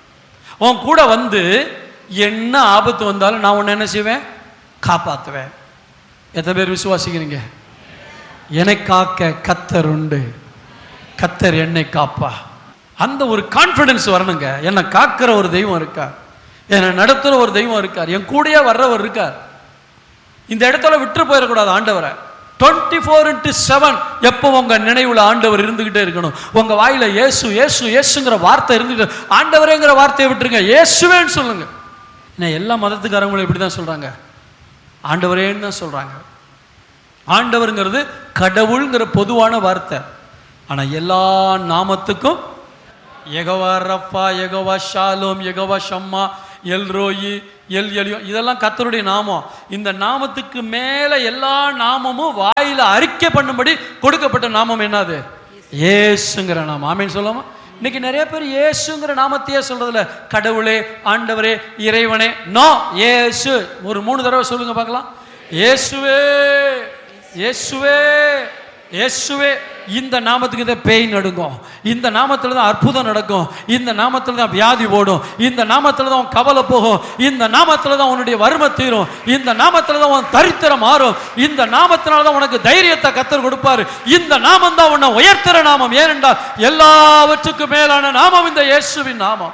உன் கூட வந்து என்ன ஆபத்து வந்தாலும் நான் உன்னை என்ன செய்வேன்? காப்பாற்றுவேன். எத்தனை பேர் விசுவாசிக்கிறீங்க? என்னை காக்க கர்த்தர் உண்டு, கர்த்தர் என்னை காப்பா. அந்த ஒரு கான்ஃபிடன்ஸ் வரணுங்க. என்னை காக்கிற ஒரு தெய்வம் இருக்கார், என்னை நடத்துகிற ஒரு தெய்வம் இருக்கார், என் கூடயே வர்றவர் இருக்கார். இந்த இடத்துல விட்டு போயிடக்கூடாது ஆண்டவரை. டுவெண்ட்டி ஃபோர் இன்ட்டு செவன் எப்போ உங்க நினைவுல ஆண்டவர் இருந்துகிட்டே இருக்கணும். உங்க வாயில இயேசு இயேசு இயேசுங்கிற வார்த்தை இருந்துட்டு, ஆண்டவரேங்கிற வார்த்தையை விட்டுருங்க, இயேசுவேன்னு சொல்லுங்க. ஏன்னா எல்லா மதத்துக்காரங்களும் இப்படி தான் சொல்றாங்க, ஆண்டவரேன்னு தான் சொல்றாங்க. ஆண்டவருங்கிறது கடவுள்ங்கிற பொதுவான வார்த்தை. ஆனா எல்லா நாமத்துக்கும் Jehovah Rafah, Jehovah Shalom, Jehovah ஷம்மா, L Roi, L எலியோ, இதெல்லாம் கர்த்தருடைய நாமம். இந்த நாமத்துக்கு மேல எல்லா நாமமும் வாயில அறிக்கை பண்ணும்படி கொடுக்கப்பட்ட நாமம் என்னது? இயேசுங்கிற நாமம். ஆமென் சொல்லாமா? இன்னைக்கு நிறைய பேர் இயேசுங்கிற நாமத்தையே சொல்றதில்ல. கடவுளே, ஆண்டவரே, இறைவனே, நோ, இயேசு. ஒரு மூணு தடவை சொல்லுங்க பார்க்கலாம். இயேசுவே, இயேசுவே, இயேசுவே. இந்த நாமத்துக்கு தான் பேய் நடுங்கும், இந்த நாமத்துல தான் அற்புதம் நடக்கும், இந்த நாமத்துல தான் வியாதி ஓடும், இந்த நாமத்துல தான் கவலை போகும், இந்த நாமத்துல தான் உன்னுடைய வறுமை தீரும், இந்த நாமத்துல தான் உன் தரித்திரம் மாறும், இந்த நாமத்தினால தான் உனக்கு தைரியத்தை கர்த்தர் கொடுப்பாரு, இந்த நாமம் தான் உன்னை உயர்த்துற நாமம். ஏனென்றால் எல்லாவற்றுக்கும் மேலான நாமம் இந்த இயேசுவின் நாமம்.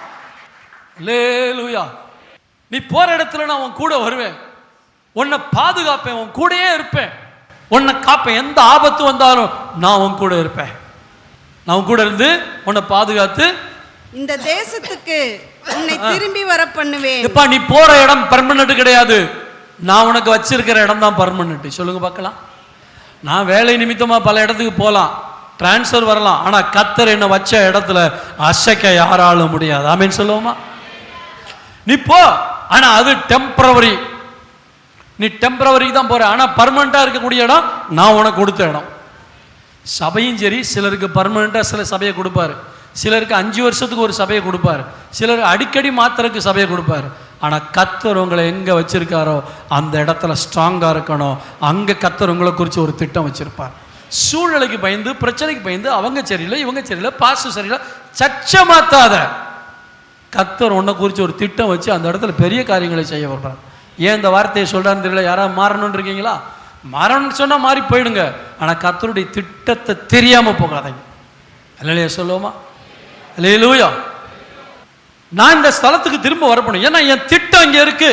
அல்லேலூயா. நீ போற இடத்துல நான் உன் கூட வருவேன், உன்னை பாதுகாப்பேன், உன் கூடயே இருப்பேன், உன்னை காப்பேன். எந்த ஆபத்து வந்தாலும் நான் உன் கூட இருப்பேன். நான் உன் கூட இருந்து உன்னை பாதுகாத்து இந்த தேசத்துக்கு உன்னை திரும்பி வர பண்ணுவேன். இப்ப நீ போற இடம் பர்மனன்ட் கிடையாது, நான் உனக்கு வச்சிருக்கிற இடம் தான் பர்மனன்ட். சொல்லுங்க பார்க்கலாம். நான் வேலை நிமித்தமா பல இடத்துக்கு போகலாம், டிரான்ஸ்ஃபர் வரலாம், ஆனா கர்த்தர் என்ன வச்ச இடத்துல அசைக்க யாராலும் முடியாது. ஆமென் சொல்லுவோமா? நீ போ, ஆனா அது டெம்பரவரி. நீ டெம்பரவரிக்கு தான் போற, ஆனா பர்மனண்டா இருக்கக்கூடிய இடம் நான் உனக்கு கொடுத்த இடம். சபையும் சரி, சிலருக்கு பர்மனண்டா சில சபையை கொடுப்பாரு, சிலருக்கு அஞ்சு வருஷத்துக்கு ஒரு சபையை கொடுப்பாரு, சிலருக்கு அடிக்கடி மாத்திரக்கு சபையை கொடுப்பாரு. ஆனா கர்த்தர் உங்களை எங்க வச்சிருக்காரோ அந்த இடத்துல ஸ்ட்ராங்கா இருக்கணும். அங்க கர்த்தர் உங்களை குறித்து ஒரு திட்டம் வச்சிருப்பார். சூழ்நிலைக்கு பயந்து, பிரச்சனைக்கு பயந்து, அவங்க சரியில்லை இவங்க சரியில்லை பாஸ்டர் சரியில்லை சர்ச்சை மாத்தாத. கர்த்தர் உன்னை குறித்து ஒரு திட்டம் வச்சு அந்த இடத்துல பெரிய காரியங்களை செய்ய வர்றார். ஏன் இந்த வார்த்தையை சொல்றான்னு தெரியல. யாராவது மாறணும்னு இருக்கீங்களா? மாறணும்னு சொன்னா மாறி போயிடுங்க, ஆனா கர்த்தருடைய திட்டத்தை தெரியாம போகாதீங்க. அல்லேலூயா சொல்லுவோமா? அல்லேலூயா. நான் இந்த ஸ்தலத்துக்கு திரும்ப வரப்படும், ஏன்னா என் திட்டம் இங்க இருக்கு.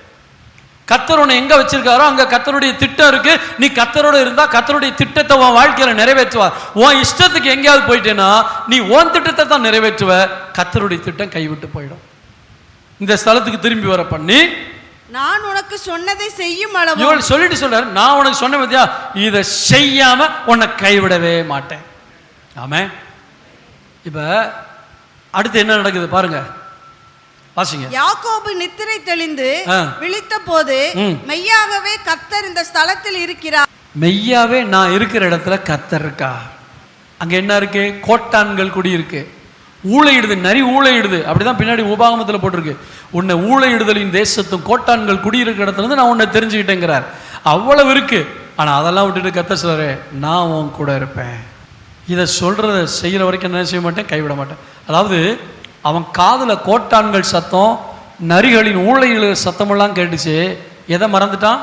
கர்த்தர் உன்னை எங்க வச்சிருக்காரோ அங்க கர்த்தருடைய திட்டம் இருக்கு. நீ கர்த்தரோட இருந்தா கர்த்தருடைய திட்டத்தை உன் வாழ்க்கையில நிறைவேற்றுவார். உன் இஷ்டத்துக்கு எங்கேயாவது போயிட்டேன்னா நீ உன் திட்டத்தை தான் நிறைவேற்றுவ, கர்த்தருடைய திட்டம் கைவிட்டு போயிடும். இந்த ஸ்தலத்துக்கு திரும்பி வர பண்ணி நான் உனக்கு சொன்னதை செய்யும் அளவு இவள் சொல்லிட்டு சொல்றாரு, நான் உனக்கு சொன்ன பத்தியா இதை செய்யாம உன்னை கைவிடவே மாட்டேன். ஆமே. இப்ப அடுத்து என்ன நடக்குது பாருங்க, வாசிங்க. யாக்கோபு நித்திரை தெளிந்து விழித்த போது மெய்யாகவே கர்த்தர் இந்த ஸ்தலத்தில் இருக்கிறார். மெய்யாவே நான் இருக்கிற இடத்துல கர்த்தர் இருக்கா. அங்க என்ன இருக்கு? கோட்டான்கள் குடி இருக்கு. ஊழையிடுது, நரி ஊழையிடுது. அப்படிதான் பின்னாடி உபாகமத்தில் போட்டிருக்கு. உன்னை ஊழையிடுதலின் தேசத்தும் கோட்டான்கள் குடியிருக்கிற இடத்துல இருந்து நான் உன்னை தெரிஞ்சுக்கிட்டேங்கிறார். அவ்வளவு இருக்கு. ஆனா அதெல்லாம் விட்டுட்டு கர்த்தர் சொல்றாரு, நான் உன் கூட இருப்பேன். இதை சொல்றத செய்யற வரைக்கும் என்ன செய்ய மாட்டேன், கைவிட மாட்டேன். அதாவது அவன் காதுல கோட்டான்கள் சத்தம், நரிகளின் ஊழையிடுதல் சத்தமெல்லாம் கேட்டுச்சு. எதை மறந்துட்டான்?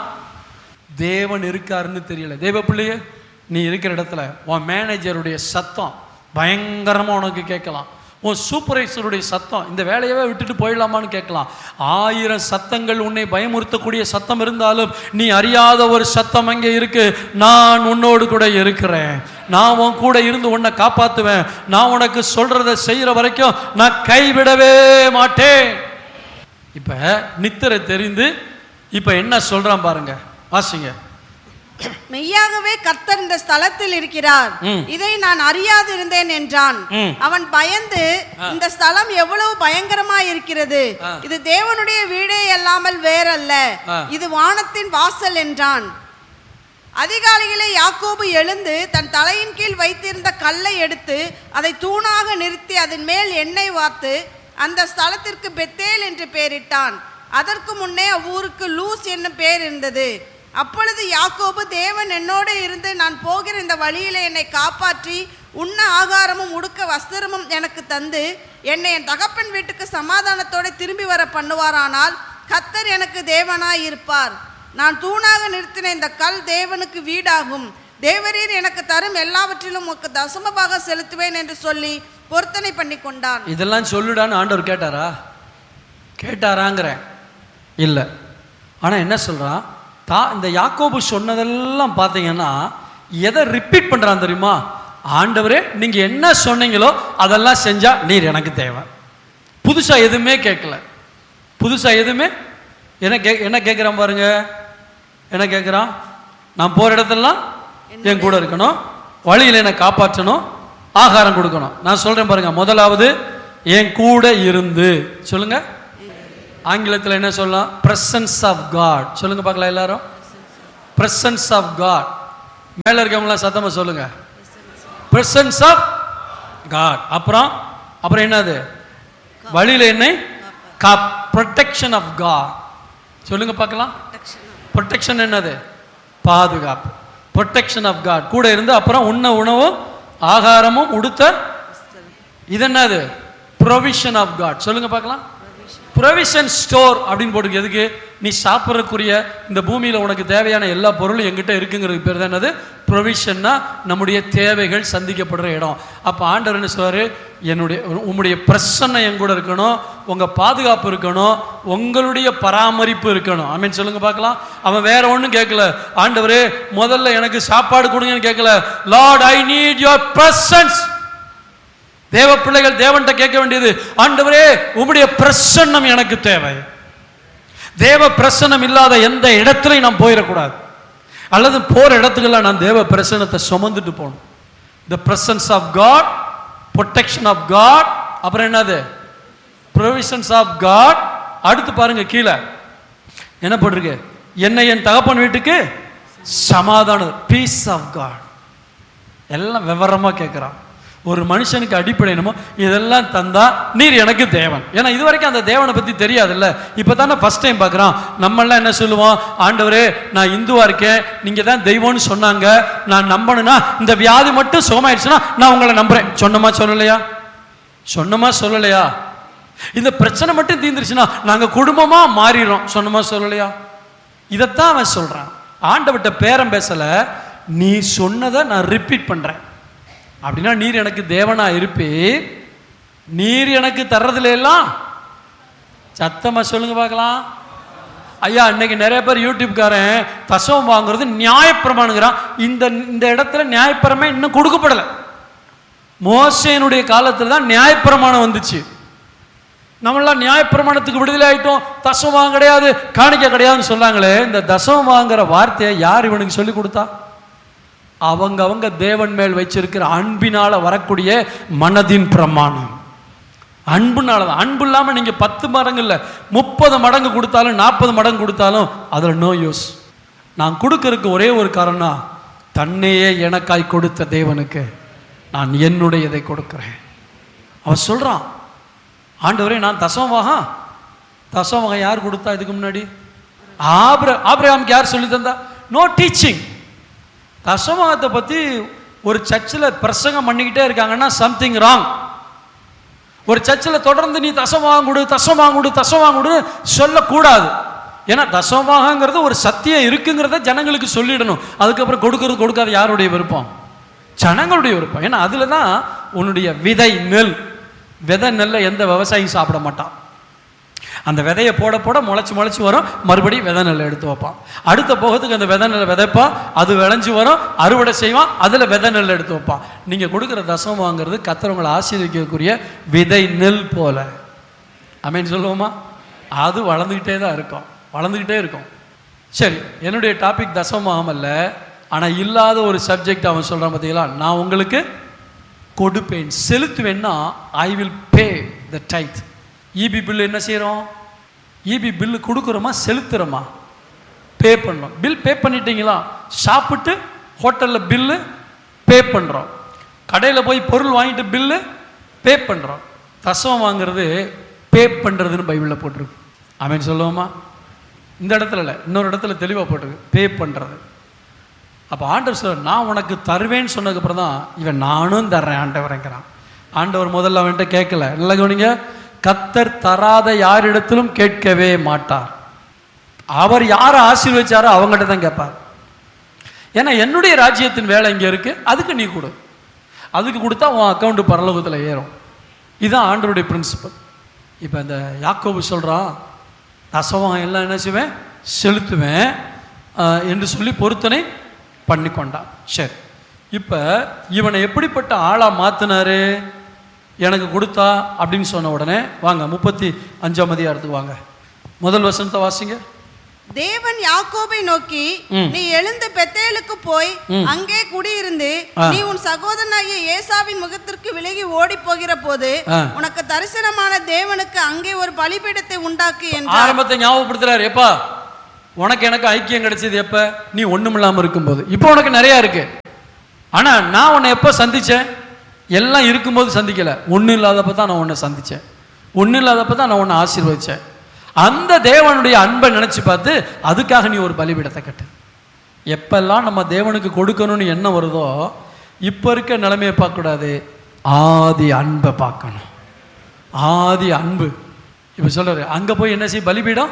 தேவன் இருக்காருன்னு தெரியல. தேவ பிள்ளையே, நீ இருக்கிற இடத்துல உன் மேனேஜருடைய சத்தம் பயங்கரமா உனக்கு கேட்கலாம். உன் சூப்பர்வைசருடைய சத்தம் இந்த வேலையவே விட்டுட்டு போயிடலாமான்னு கேட்கலாம். ஆயிரம் சத்தங்கள் உன்னை பயமுறுத்தக்கூடிய சத்தம் இருந்தாலும் நீ அறியாத ஒரு சத்தம் அங்கே இருக்கு. நான் உன்னோடு கூட இருக்கிறேன், நான் உன் கூட இருந்து உன்னை காப்பாற்றுவேன், நான் உனக்கு சொல்றதை செய்யற வரைக்கும் நான் கைவிடவே மாட்டேன். இப்ப நித்திரை தெரிந்து இப்ப என்ன சொல்றான் பாருங்க, வாசிங்க. மெய்யாகவே கர்த்தர் இந்த ஸ்தலத்தில் இருக்கிறார், இதை நான் அறியாது இருந்தேன் என்றான். அவன் பயந்து, இந்த ஸ்தலம் எவ்வளவு பயங்கரமா இருக்கிறது, இது தேவனுடைய வீடே அல்லாமல் வேறல்ல, இது வானத்தின் வாசல் என்றான். அதிகாலையிலே யாக்கோபு எழுந்து தன் தலையின் கீழ் வைத்திருந்த கல்லை எடுத்து அதை தூணாக நிறுத்தி அதன் மேல் எண்ணெய் வார்த்து அந்த ஸ்தலத்திற்கு பெத்தேல் என்று பெயரிட்டான். அதற்கு முன்னே அவ்வூருக்கு லூஸ் என்னும் பெயர் இருந்தது. அப்பொழுது யாக்கோபு, தேவன் என்னோடு இருந்து நான் போகிற இந்த வழியிலே என்னை காப்பாற்றி உண்ண ஆகாரமும் உடுக்க வஸ்திரமும் எனக்கு தந்து என்னை என் தகப்பன் வீட்டுக்கு சமாதானத்தோடு திரும்பி வர பண்ணுவாரானால் கர்த்தர் எனக்கு தேவனாய் இருப்பார். நான் தூணாக நிறுத்தின இந்த கல் தேவனுக்கு வீடாகும். தேவரீர் எனக்கு தரும் எல்லாவற்றிலும் உனக்கு தசமபாக செலுத்துவேன் என்று சொல்லி பொருத்தனை பண்ணி கொண்டான். இதெல்லாம் சொல்லுடான்னு ஆண்டவர் கேட்டாரா? கேட்டாராங்கிற இல்லை. ஆனால் என்ன சொல்றான், தா இந்த யாக்கோபு சொன்னதெல்லாம் பார்த்தீங்கன்னா எதை ரிப்பீட் பண்ணுறான் தெரியுமா? ஆண்டவரே நீங்கள் என்ன சொன்னீங்களோ அதெல்லாம் செஞ்சா நீர் எனக்கு தேவை. புதுசாக எதுவுமே கேட்கல. புதுசாக எதுவுமே என்ன கே என்ன கேட்குறான் பாருங்க, என்ன கேட்குறான்? நான் போகிற இடத்துலலாம் என் கூட இருக்கணும், வழியில் என்னை காப்பாற்றணும், ஆகாரம் கொடுக்கணும். நான் சொல்கிறேன் பாருங்க, முதலாவது என் கூட இருந்து சொல்லுங்க. ஆங்கிலத்தில் என்ன சொல்லலாம்? பிரசன்ஸ் ஆஃப் காட் சொல்லுங்க பார்க்கலாம் எல்லாரும். Presence of God. மேல இருக்கவங்களாம் சத்தமா சொல்லுங்க, பிரசன்ஸ் ஆஃப் காட். அப்புறம் அப்புறம் என்னது? வழியில என்னை ப்ரொடெக்ஷன் ஆஃப் காட் சொல்லுங்க பார்க்கலாம். ப்ரொடெக்ஷன் என்னது? பாதுகாப்பு. ப்ரொடெக்ஷன் ஆஃப் காட் கூட இருந்து அப்புறம் உண்ண உணவும் ஆகாரமும் உடுத்த. இது என்னது? ப்ரொவிஷன் ஆஃப் காட் சொல்லுங்க பார்க்கலாம். ப்ரொவிஷன் ஸ்டோர் அப்படின்னு போட்டுருக்கு. எதுக்கு? நீ சாப்பிட்றக்குரிய இந்த பூமியில் உனக்கு தேவையான எல்லா பொருளும் எங்கிட்ட இருக்குங்கிறது பேர் தான் என்னது? ப்ரொவிஷன்னா நம்முடைய தேவைகள் சந்திக்கப்படுற இடம். அப்போ ஆண்டவர் என்ன சொல்றாரு? என்னுடைய உங்களுடைய பிரசன்னம் என் கூட இருக்கணும், உங்கள் பாதுகாப்பு இருக்கணும், உங்களுடைய பராமரிப்பு இருக்கணும். ஆமீன் சொல்லுங்க பார்க்கலாம். அவன் வேற ஒன்றும் கேட்கல. ஆண்டவரே முதல்ல எனக்கு சாப்பாடு கொடுங்கன்னு கேட்கல. Lord I need your presence. தேவ பிள்ளைகள் தேவன்கிட்ட கேட்க வேண்டியது, ஆண்டவரே உம்முடைய பிரசன்னம் எனக்கு தேவை. தேவ பிரசன்னம் இல்லாத எந்த இடத்துலையும் நான் போயிடக்கூடாது. அல்லது போற இடத்துக்கெல்லாம் நான் தேவ பிரசன்னத்தை சுமந்துட்டு போகணும். த presence of God, protection of God, அப்புறம் என்னது ப்ரொவிஷன்ஸ் ஆஃப் காட். அடுத்து பாருங்க கீழே என்ன போட்டிருக்கு, என்னை என் தகப்பன் வீட்டுக்கு சமாதானம், பீஸ் ஆஃப் காட். எல்லாம் விவரமா கேட்கிறான். ஒரு மனுஷனுக்கு அடிப்படை என்னமோ இதெல்லாம் தந்தா நீர் எனக்கு தேவன். ஏன்னா இது வரைக்கும் அந்த தேவனை பத்தி தெரியாதுல்ல, இப்பதானே ஃபர்ஸ்ட் டைம் பார்க்கறான். நம்ம எல்லாம் என்ன சொல்லுவோம், ஆண்டவரே நான் இந்துவா இருக்கேன், நீங்க தான் தெய்வம்னு சொன்னாங்க, நான் நம்பணும்னா இந்த வியாதி மட்டும் சுகமாயிடுச்சுன்னா நான் உங்களை நம்புறேன். சொன்னமா சொல்லலையா? சொன்னமா சொல்லலையா? இந்த பிரச்சனை மட்டும் தீர்ந்துருச்சுன்னா நாங்க குடும்பமா மாறிடுறோம். சொன்னமா சொல்லலையா? இதைத்தான் அவன் சொல்றான். ஆண்டவர்கிட்ட பேரம் பேசல, நீ சொன்னதை நான் ரிப்பீட் பண்றேன். அப்படின்னா நீர் எனக்கு தேவனா இருப்பே, நீர் எனக்கு தர்றதுல எல்லாம் சத்தமா சொல்லுங்க பார்க்கலாம். ஐயா இன்னைக்கு நிறைய பேர் யூடியூப்காரன் தசவம் வாங்குறது நியாயப்பிரமாணுங்கிறான். இந்த இந்த இடத்துல நியாயப்பிரமே இன்னும் கொடுக்கப்படலை. மோசேனுடைய காலத்துல தான் நியாயப்பிரமாணம் வந்துச்சு. நம்மளாம் நியாயப்பிரமாணத்துக்கு விடுதலை ஆயிட்டோம், தசவம் கிடையாது காணிக்க கிடையாதுன்னு சொன்னாங்களே. இந்த தசவம் வாங்குற வார்த்தையை யார் இவனுக்கு சொல்லி கொடுத்தா? அவங்க அவங்க தேவன் மேல் வச்சிருக்கிற அன்பினால வரக்கூடிய மனதின் பிரமாணம். அன்புனால தான். அன்பு இல்லாம நீங்க பத்து மடங்கு இல்ல முப்பது மடங்கு கொடுத்தாலும் நாற்பது மடங்கு கொடுத்தாலும் அதுல நோ யூஸ். நான் கொடுக்கறதுக்கு ஒரே ஒரு காரணம், தன்னையே எனக்காய் கொடுத்த தேவனுக்கு நான் என்னுடையதை கொடுக்கிறேன். அவன் சொல்றான், ஆண்டவரே நான் தசமமாக தசமகம் யார் கொடுத்தா இதுக்கு முன்னாடி? ஆபிர ஆபிரகாமுக்கு யார் சொல்லி தந்தா? No teaching. தசமகத்தை பத்தி ஒரு சர்ச்சில் பிரசங்கம் பண்ணிக்கிட்டே இருக்காங்கன்னா சம்திங் ராங். ஒரு சர்ச்சில் தொடர்ந்து நீ தசமகம் கொடு தசமகம் கொடு தசமகம் கொடு சொல்லக்கூடாது. ஏன்னா தசமகங்கிறது ஒரு சத்தியம் இருக்குங்கிறத ஜனங்களுக்கு சொல்லிடணும். அதுக்கப்புறம் கொடுக்கறது கொடுக்காது யாருடைய விருப்பம்? ஜனங்களுடைய விருப்பம். ஏன்னா அதுல தான் உன்னுடைய விதை நெல். விதை நெல்லை எந்த விவசாயியும் சாப்பிட மாட்டான். அந்த விதையை போட போட முளைச்சி முளைச்சி வரும், மறுபடியும் விதை நெல்லை எடுத்து வைப்பான். அடுத்த போகத்துக்கு அந்த விதை நெல்லை விதைப்பான், அது விளைஞ்சி வரும், அறுவடை செய்வான், அதில் விதை நெல்லை எடுத்து வைப்பான். நீங்கள் கொடுக்குற தசம் வாங்கிறது கர்த்தர் ஆசீர்வதிக்கக்கூடிய விதை நெல் போல. ஆமென் சொல்லுவோமா? அது வளர்ந்துக்கிட்டே தான் இருக்கும், வளர்ந்துக்கிட்டே இருக்கும். சரி, என்னுடைய டாபிக் தசமாகம் அல்ல, ஆனால் இல்லாத ஒரு சப்ஜெக்ட் அவன் சொல்கிறான் பார்த்தீங்களா, நான் உங்களுக்கு கொடுப்பேன் செலுத்துவேன்னா I will pay the tithe. EB bill என்ன செய்கிறோம்? EB bill கொடுக்குறோமா செலுத்துகிறோமா? பே பண்ணுறோம். பில் பே பண்ணிட்டீங்களா? சாப்பிட்டு ஹோட்டலில் பில்லு பே பண்ணுறோம், கடையில் போய் பொருள் வாங்கிட்டு பில்லு பே பண்ணுறோம். தசம் வாங்கிறது பே பண்ணுறதுன்னு பைபிளில் போட்டிருக்கு. ஆமென் சொல்லுவோமா? இந்த இடத்துல இல்லை, இன்னொரு இடத்துல தெளிவாக போட்டிருக்கு பே பண்ணுறது. அப்போ ஆண்டவர் சொல்ல, நான் உனக்கு தருவேன்னு சொன்னதுக்கப்புறம் தான் இவன் நானும் தர்றேன் ஆண்டவரைங்கிறான். ஆண்டவர் முதல்ல அவன்கிட்ட கேட்கல. இல்லை கவனிங்க, கர்த்தர் தராத யாரிடத்திலும் கேட்கவே மாட்டார். அவர் யாரை ஆசீர்வதிச்சாரோ அவங்ககிட்ட தான் கேட்பார். ஏன்னா என்னுடைய ராஜ்யத்தின் வேலை இங்கே இருக்கு, அதுக்கு நீ கொடு. அதுக்கு கொடுத்தா உன் அக்கௌண்ட் பரலோகத்தில் ஏறும். இதுதான் ஆண்டவருடைய பிரின்சிபல். இப்போ இந்த யாக்கோபு சொல்கிறான், தசவம் எல்லாம் என்ன செய்வேன்? செலுத்துவேன் என்று சொல்லி பொருத்தனை பண்ணி கொண்டான். சரி, இப்போ இவனை எப்படிப்பட்ட ஆளாக மாற்றினாரு? எனக்கு கொடுத்தா அப்படின்னு சொன்ன உடனே வாங்க முப்பத்தி அஞ்சாம் அதிகாரத்துக்கு வாங்க, முதல் வசனத்தை வாசிங்க. தேவன் யாக்கோபை நோக்கி, நீ எழுந்து பெத்தேலுக்கு போய் அங்கே குடியிருந்து நீ உன் சகோதரனாகிய ஏசாவின் முகத்திற்கு விலகி ஓடி போகிற போது உனக்கு தரிசனமான தேவனுக்கு அங்கே ஒரு பலிபீடத்தை உண்டாக்கு என்று ஆரம்பத்தை ஞாபகப்படுத்துறாரு. எப்பா உனக்கு எனக்கு ஐக்கியம் கிடைச்சது? எப்ப? நீ ஒண்ணும் இல்லாம இருக்கும்போது. இப்போ உனக்கு நிறைய இருக்கு, ஆனா நான் உன்னை எப்ப சந்திச்சேன்? எல்லாம் இருக்கும்போது சந்திக்கல, ஒன்றும் இல்லாதப்ப தான் நான் உன்னை சந்திச்சேன், ஒன்றும் இல்லாதப்ப தான் நான் உன்னை ஆசீர்வதிச்சேன். அந்த தேவனுடைய அன்பை நினைச்சு பார்த்து அதுக்காக நீ ஒரு பலிபீடத்தை கட்டு. எப்பெல்லாம் நம்ம தேவனுக்கு கொடுக்கணும்னு என்ன வருதோ, இப்போ இருக்க நிலைமையை பார்க்கக்கூடாது, ஆதி அன்பை பார்க்கணும். ஆதி அன்பு. இப்போ சொல்றாரு, அங்கே போய் என்ன செய்ய? பலிபீடம்.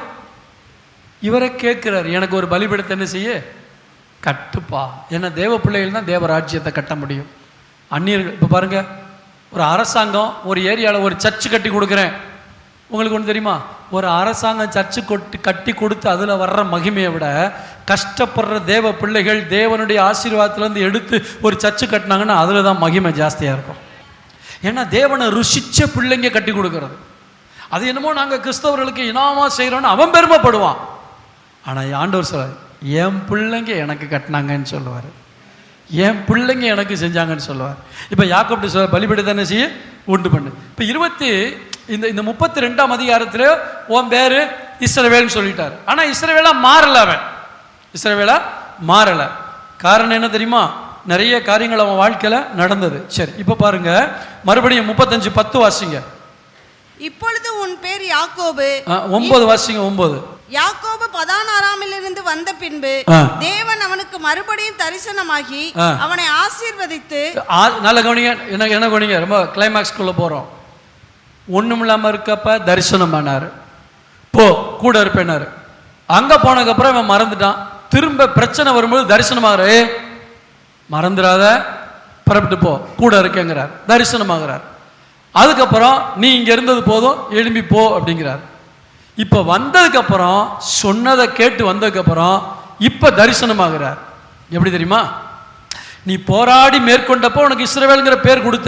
இவரை கேட்கிறார், எனக்கு ஒரு பலிபீடத்தை என்ன செய்ய? கட்டுப்பா. ஏன்னா தேவ பிள்ளைகள் தான் தேவராஜ்யத்தை கட்ட முடியும். அந்நியர்கள் இப்போ பாருங்க, ஒரு அரசாங்கம் ஒரு ஏரியாவில் ஒரு சர்ச்சு கட்டி கொடுக்குறேன். உங்களுக்கு ஒன்று தெரியுமா? ஒரு அரசாங்கம் சர்ச்சு கொட்டி கட்டி கொடுத்து அதில் வர்ற மகிமையை விட கஷ்டப்படுற தேவ பிள்ளைகள் தேவனுடைய ஆசீர்வாதத்திலேருந்து எடுத்து ஒரு சர்ச்சு கட்டினாங்கன்னா அதில் தான் மகிமை ஜாஸ்தியாக இருக்கும். ஏன்னா தேவனை ருசிச்ச பிள்ளைங்க கட்டி கொடுக்கறது. அது என்னமோ நாங்கள் கிறிஸ்தவர்களுக்கு இனாமா செய்கிறோன்னு அவன் பெருமைப்படுவான். ஆனால் ஆண்டவர் சொல்றார், என் பிள்ளைங்க எனக்கு கட்டினாங்கன்னு சொல்லுவார். என் பிள்ளைங்க எனக்கு செஞ்சாங்கன்னு சொல்லுவார். இப்போ யாக்கோபு சொல்ல பலிபீடத்தை என்ன செய்ய உண்டு பண்ணு. இப்போ இருபத்தி இந்த இந்த முப்பத்தி ரெண்டாம் அதிகாரத்தில் உன் பேரு இஸ்ரவேல்னு சொல்லிட்டார். ஆனால் இஸ்ரவேலா மாறல, அவன் இஸ்ரவேலா மாறல. காரணம் என்ன தெரியுமா? நிறைய காரியங்கள் அவன் வாழ்க்கையில நடந்தது. சரி, இப்ப பாருங்க மறுபடியும் முப்பத்தஞ்சு பத்து வாசிங்க. இப்பொழுது உன் பேர் யாக்கோபு. ஒன்பது வாசிங்க. ஒன்பது. யாக்கோபு பதான் ஆராமிலிருந்து வந்த பின்பு தேவன் அவனுக்கு மறுபடியும் தரிசனமாகி அவனை ஆசீர்வதித்து, நல்ல கவனிங்க, என்ன என்ன கவனிங்க, ரொம்ப கிளைமாக்ஸ்குள்ள போறோம். ஒண்ணும் இல்லாம இருக்கப்ப தரிசனம் பண்ணாரு, போ கூட இருப்பேனாரு. அங்க போனதுக்கு அப்புறம் இவன் மறந்துட்டான். திரும்ப பிரச்சனை வரும்போது தரிசனமாகற, மறந்துடாத, புறப்பட்டு போ, கூட இருக்கேங்கிறார், தரிசனமாகிறார். அதுக்கப்புறம் நீ இங்க இருந்தது போதும், எழும்பி போ அப்படிங்கிறார். இப்ப வந்ததுக்கு அப்புறம் சொன்னதை கேட்டு வந்ததுக்கு அப்புறம் இப்ப தரிசனமாகிறார். எப்படி தெரியுமா? நீ போராடி மேற்கொண்டப்போ உனக்கு இஸ்ரவேல்ங்கிற பேர் கொடுத்த,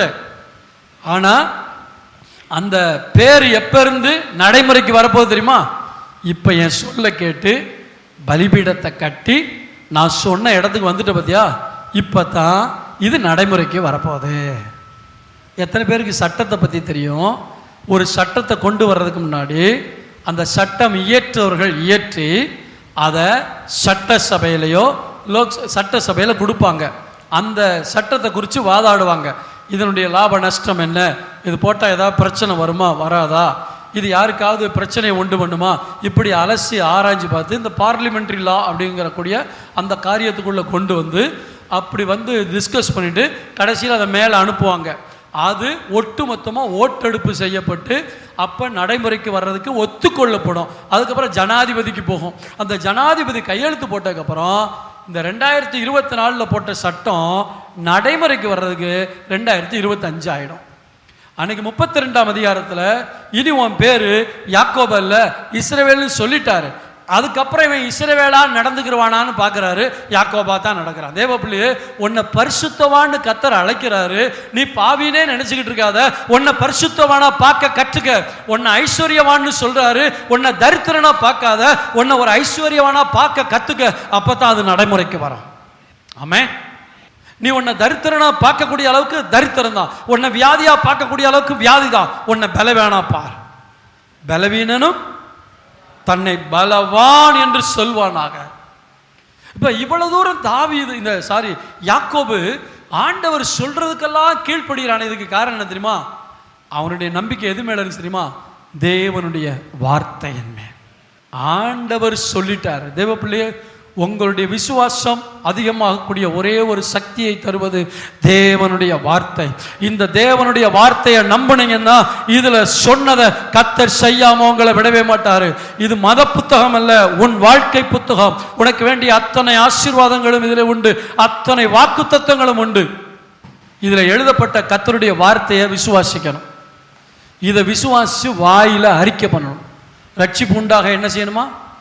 ஆனா அந்த பேர் எப்ப இருந்து நடைமுறைக்கு வரப்போகுது தெரியுமா? இப்ப என் சொல்ல கேட்டு பலிபீடத்தை கட்டி நான் சொன்ன இடத்துக்கு வந்துட்ட பத்தியா, இப்பதான் இது நடைமுறைக்கு வரப்போகுது. எத்தனை பேருக்கு சட்டத்தை பத்தி தெரியும்? ஒரு சட்டத்தை கொண்டு வர்றதுக்கு முன்னாடி அந்த சட்டம் இயற்றவர்கள் இயற்றி அதை சட்டசபையிலையோ லோக் சட்டசபையில கொடுப்பாங்க. அந்த சட்டத்தை குறித்து வாதாடுவாங்க. இதனுடைய லாப நஷ்டம் என்ன, இது போட்டால் ஏதாவது பிரச்சனை வருமா வராதா, இது யாருக்காவது பிரச்சனையை உண்டு பண்ணுமா, இப்படி அலசி ஆராய்ச்சி பார்த்து இந்த பார்லிமெண்ட்ரி லா அப்படிங்கிறக்கூடிய அந்த காரியத்துக்குள்ளே கொண்டு வந்து அப்படி வந்து டிஸ்கஸ் பண்ணிட்டு கடைசியில் அதை மேலே அனுப்புவாங்க. அது ஒட்டுமொத்தமாக ஓட்டெடுப்பு செய்யப்பட்டு அப்போ நடைமுறைக்கு வர்றதுக்கு ஒத்துக்கொள்ளப்படும். அதுக்கப்புறம் ஜனாதிபதிக்கு போகும். அந்த ஜனாதிபதி கையெழுத்து போட்டதுக்கப்புறம் இந்த ரெண்டாயிரத்தி இருபத்தி நாலில் போட்ட சட்டம் நடைமுறைக்கு வர்றதுக்கு ரெண்டாயிரத்தி இருபத்தஞ்சு ஆகிடும். அன்னைக்கு முப்பத்தி ரெண்டாம் அதிகாரத்தில் இனி உன் பேர் யாக்கோபு அல்ல இஸ்ரவேல்னு சொல்லிட்டாரு. அதுக்கப்புறம் இவன் இஸ்ரவேலா நடந்துக்கிறவானான்னு பார்க்குறாரு, யாக்கோபா தான் நடக்கிறான். தேவப்பிள்ளையே, உன்னை பரிசுத்தவான்னு கத்தர் அழைக்கிறாரு. நீ பாவினே நினச்சிக்கிட்டு இருக்காத, உன்னை பரிசுத்தவானா பார்க்க கற்றுக்க. உன்னை ஐஸ்வர்யவான்னு சொல்கிறாரு, உன்னை தரித்திரனா பார்க்காத, உன்னை ஒரு ஐஸ்வர்யவானா பார்க்க கற்றுக்க. அப்போ தான் அது நடைமுறைக்கு வரும். ஆமென். நீ உன்னை தரித்திரனா பார்க்கக்கூடிய அளவுக்கு தரித்திரம் தான், உன்னை வியாதியா பார்க்கக்கூடிய அளவுக்கு வியாதி தான். உன்னை பலவீனா பார். பலவீனனும் தன்னை பலவான் என்று சொல்வானாக. இப்ப இவ்வளவு தூரம் தாவீது இந்த சாரி யாக்கோபு ஆண்டவர் சொல்றதுக்கெல்லாம் கீழ்ப்படுகிறான். இதுக்கு காரணம் என்ன தெரியுமா? அவனுடைய நம்பிக்கை எது மேல இருக்கு தெரியுமா? தேவனுடைய வார்த்தை என்ன. ஆண்டவர் சொல்லிட்டார். தேவ பிள்ளையே, உங்களுடைய விசுவாசம் அதிகமாகக்கூடிய ஒரே ஒரு சக்தியை தருவது தேவனுடைய வார்த்தை. இந்த தேவனுடைய வார்த்தையை நம்பினீங்கன்னா இதுல சொன்னதை கர்த்தர் செய்யாம உங்களை விடவே மாட்டாரு. இது மத புத்தகம் அல்ல, உன் வாழ்க்கை புத்தகம். உனக்கு வேண்டிய அத்தனை ஆசீர்வாதங்களும் இதில் உண்டு, அத்தனை வாக்கு தத்தங்களும் உண்டு. இதுல எழுதப்பட்ட கர்த்தருடைய வார்த்தையை விசுவாசிக்கணும். இதை விசுவாசி வாயில அறிக்கை பண்ணணும். ரட்சிப்பு உண்டாக என்ன செய்யணுமா?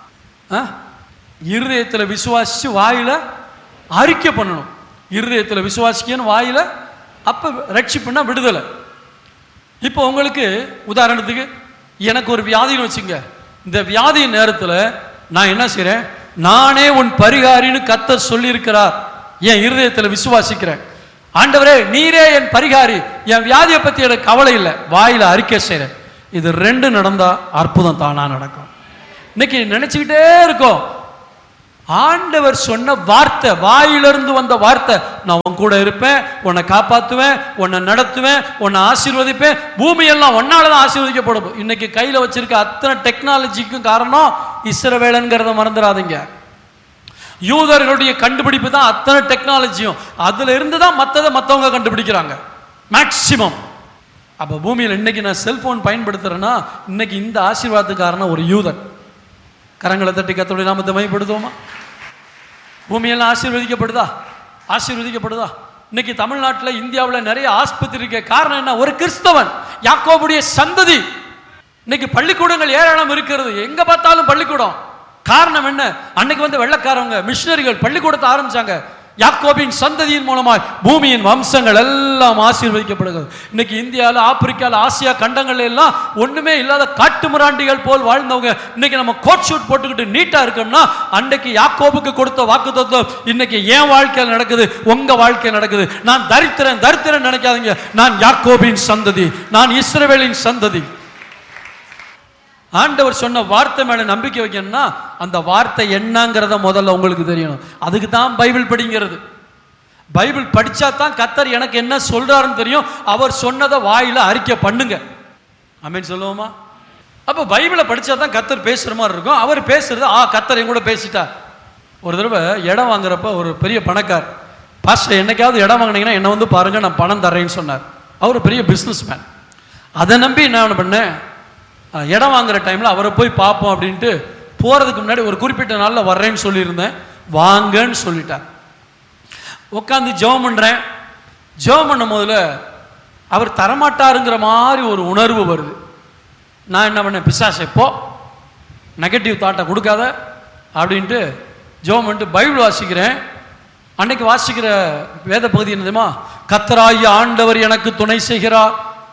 இருதயத்தில் விசுவாசிச்சு வாயில அறிக்கை பண்ணணும். இருதயத்தில் விசுவாசிக்கணும், வாயில அப்ப ரட்சிப்புன்னா விடுதலை. இப்போ உங்களுக்கு உதாரணத்துக்கு எனக்கு ஒரு வியாதின்னு வச்சுங்க. இந்த வியாதியின் நேரத்தில் நான் என்ன செய்றேன்? நானே உன் பரிகாரின்னு கர்த்தர் சொல்லியிருக்கிறார். என் இருதயத்தில் விசுவாசிக்கிறேன். ஆண்டவரே நீரே என் பரிகாரி, என் வியாதியை பத்தி எனக்கு கவலை இல்லை, வாயில அறிக்கை செய்றேன். இது ரெண்டு நடந்தா அற்புதம் தானா நடக்கும். இன்னைக்கு நினைச்சுக்கிட்டே இருக்கோம், ஆண்டவர் சொன்ன வார்த்தை, வாயிலிருந்து வந்த வார்த்தை, நான் உன் கூட இருப்பேன், உன்னை காப்பாற்றுவேன், உன்னை நடத்துவேன், உன்னை ஆசீர்வதிப்பேன், பூமியெல்லாம் உன்னாலதான் ஆசீர்வதிக்கப்படும். இன்னைக்கு கையில வச்சிருக்க அத்தனை டெக்னாலஜிக்கும் காரணம் இஸ்ரவேலன்கிறத மறந்துடாதீங்க. யூதர்களுடைய கண்டுபிடிப்பு தான் அத்தனை டெக்னாலஜியும். அதுல இருந்து தான் மற்றதை மற்றவங்க கண்டுபிடிக்கிறாங்க மேக்சிமம். அப்ப பூமியில் இன்னைக்கு நான் செல்போன் பயன்படுத்துறேன்னா இன்னைக்கு இந்த ஆசீர்வாதத்துக்கு காரணம் ஒரு யூதன். கரங்களை தட்டி கர்த்தருடைய நாமத்தை மகிமைப்படுத்துவோமா? பூமியெல்லாம் ஆசீர்வதிக்கப்படுதா? ஆசீர்வதிக்கப்படுதா? இன்னைக்கு தமிழ்நாட்டில் இந்தியாவில் நிறைய ஆஸ்பத்திரி இருக்க காரணம் என்ன? ஒரு கிறிஸ்தவன், யாக்கோபுடைய சந்ததி. இன்னைக்கு பள்ளிக்கூடங்கள் ஏராளம் இருக்கிறது, எங்க பார்த்தாலும் பள்ளிக்கூடம். காரணம் என்ன? அன்னைக்கு வந்து வெள்ளக்காரவங்க மிஷினரிகள் பள்ளிக்கூடத்தை ஆரம்பிச்சாங்க. யாக்கோபின் சந்ததியின் மூலமாய் பூமியின் வம்சங்கள் எல்லாம் ஆசீர்வதிக்கப்படுகிறது. இன்னைக்கு இந்தியாவில், ஆப்பிரிக்காவில், ஆசியா கண்டங்கள் எல்லாம் ஒண்ணுமே இல்லாத காட்டு மிராண்டிகள் போல் வாழ்ந்தவங்க இன்னைக்கு நம்ம கோட் ஷூட் போட்டுக்கிட்டு நீட்டா இருக்கோம்னா, அன்னைக்கு யாக்கோபுக்கு கொடுத்த வாக்குத்தத்தம் இன்னைக்கு என் வாழ்க்கையில் நடக்குது, உங்க வாழ்க்கையில் நடக்குது. நான் தரித்திரன் தரித்திரன் நினைக்காதீங்க. நான் யாக்கோபின் சந்ததி, நான் இஸ்ரவேலின் சந்ததி. ஆண்டவர் சொன்ன வார்த்தை மேல நம்பிக்கை வைக்கணும்னா அந்த வார்த்தை என்னங்கிறத முதல்ல உங்களுக்கு தெரியணும். அதுக்கு தான் பைபிள் படிங்கிறது. பைபிள் படிச்சா தான் கர்த்தர் எனக்கு என்ன சொல்றாருன்னு தெரியும். அவர் சொன்னதை வாயில அறிக்கை பண்ணுங்க. ஆமென் சொல்லுவோமா? அப்போ பைபிளை படிச்சா தான் கர்த்தர் பேசுற மாதிரி இருக்கும். அவர் பேசுறது, ஆ கர்த்தர் என் கூட பேசிட்டார். ஒரு தடவை இடம் வாங்குறப்ப ஒரு பெரிய பணக்கார், பாஸ்டர் என்னைக்காவது இடம் வாங்கினீங்கன்னா என்ன வந்து பாருங்க, நான் பணம் தரேன்னு சொன்னார். அவர் பெரிய பிஸ்னஸ் மேன். அதை நம்பி என்ன பண்ணேன், இடம் வாங்குற டைமில் அவரை போய் பார்ப்போம் அப்படின்ட்டு போகிறதுக்கு முன்னாடி ஒரு குறிப்பிட்ட நாளில் வர்றேன்னு சொல்லியிருந்தேன். வாங்கன்னு சொல்லிட்டார். உட்காந்து ஜெபம் பண்ணுறேன். ஜெபம் பண்ணும் போதில் அவர் தரமாட்டாருங்கிற மாதிரி ஒரு உணர்வு வருது. நான் என்ன பண்ணேன், பிசாசே போ, நெகட்டிவ் தாட்டை கொடுக்காத அப்படின்ட்டு ஜெபம் பண்ணிட்டு பைபிள் வாசிக்கிறேன். அன்னைக்கு வாசிக்கிற வேத பகுதி என்னதுமா, கர்த்தராகிய ஆண்டவர் எனக்கு துணை செய்கிறார்,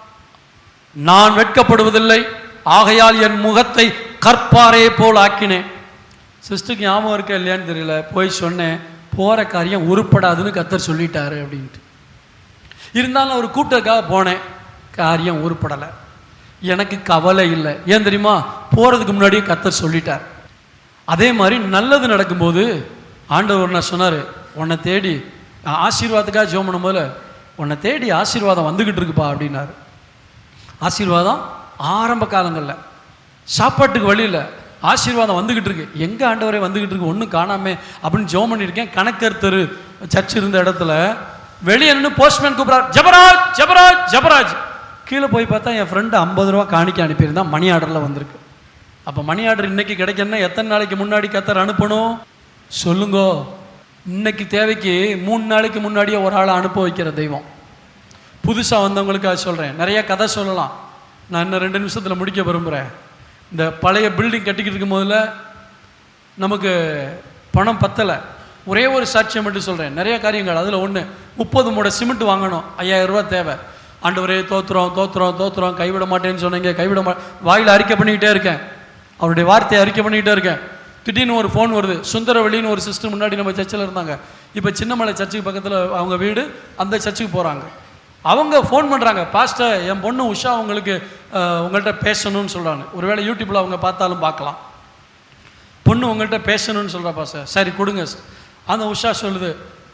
நான் வெட்கப்படுவதில்லை, ஆகையால் என் முகத்தை கற்பாரே போல் ஆக்கினேன். சிஸ்டருக்கு ஞாபகம் இருக்க இல்லையான்னு தெரியல, போய் சொன்னேன், போகிற காரியம் உருப்படாதுன்னு கர்த்தர் சொல்லிட்டாரு அப்படின்ட்டு. இருந்தாலும் அவர் கூட்டத்துக்காக போனேன், காரியம் உருப்படலை. எனக்கு கவலை இல்லை. ஏன் தெரியுமா, போகிறதுக்கு முன்னாடியே கர்த்தர் சொல்லிட்டார். அதே மாதிரி நல்லது நடக்கும்போது ஆண்டவர் நான் சொன்னார், உன்னை தேடி ஆசீர்வாதத்துக்காக ஜெபம் பண்ணும்போது உன்னை தேடி ஆசீர்வாதம் வந்துக்கிட்டு இருக்குப்பா அப்படின்னாரு. ஆசீர்வாதம் ஆரம்ப காலங்களில் சாப்பாட்டுக்கு வழியில் ஆசீர்வாதம் வந்துக்கிட்டு இருக்கு. எங்கே ஆண்டவரே வந்துக்கிட்டு இருக்கு, ஒன்றும் காணாமே அப்படின்னு ஜெபம் பண்ணியிருக்கேன். கணக்கர் தெரு சர்ச் இருந்த இடத்துல வெளியே நின்று போஸ்ட்மேன் கூப்பிட்றார், ஜபராஜ் ஜபராஜ் ஜபராஜ். கீழே போய் பார்த்தா என் ஃப்ரெண்டு ஐம்பது ரூபா காணிக்க அனுப்பியிருந்தா, மணி ஆர்டரில் வந்திருக்கு. அப்போ மணி ஆர்டர் இன்னைக்கு கிடைக்கணும்னா எத்தனை நாளைக்கு முன்னாடி கர்த்தர் அனுப்பணும் சொல்லுங்கோ? இன்னைக்கு தேவைக்கு மூணு நாளைக்கு முன்னாடியே ஒரு ஆளை அனுப்ப வைக்கிற தெய்வம். புதுசாக வந்தவங்களுக்காக சொல்கிறேன், நிறைய கதை சொல்லலாம். நான் இன்னும் ரெண்டு நிமிஷத்தில் முடிக்க விரும்புகிறேன். இந்த பழைய பில்டிங் கட்டிக்கிட்டு இருக்கும் போதில் நமக்கு பணம் பத்தலை. ஒரே ஒரு சாட்சியம் மட்டும் சொல்கிறேன், நிறைய காரியங்கள். அதில் ஒன்று, முப்பது மூடை சிமெண்ட் வாங்கணும், ஐயாயிரம் ரூபா தேவை. ஆண்டவரே தோத்துறோம் தோத்துறோம் தோத்துறோம், கைவிட மாட்டேன்னு சொன்னீங்க, கைவிட மா வாயில் அறிக்கை பண்ணிக்கிட்டே இருக்கேன், அவருடைய வார்த்தையை அறிக்கை பண்ணிக்கிட்டே இருக்கேன். திடீர்னு ஒரு ஃபோன் வருது. சுந்தரவெளின்னு ஒரு சிஸ்டர் முன்னாடி நம்ம சர்ச்சில் இருந்தாங்க, இப்போ சின்னமலை சர்ச்சுக்கு பக்கத்தில் அவங்க வீடு, அந்த சர்ச்சுக்கு போகிறாங்க. அவங்க ஃபோன் பண்ணுறாங்க, பாஸ்டர் என் பொண்ணு உஷா உங்களுக்கு உங்கள்கிட்ட பேசணும்னு சொல்கிறாங்க. ஒருவேளை யூடியூப்பில் அவங்க பார்த்தாலும் பார்க்கலாம். பொண்ணு உங்கள்கிட்ட பேசணும்னு சொல்கிறா பாஸ்டர். சரி கொடுங்க. அந்த உஷா சொல்லுது,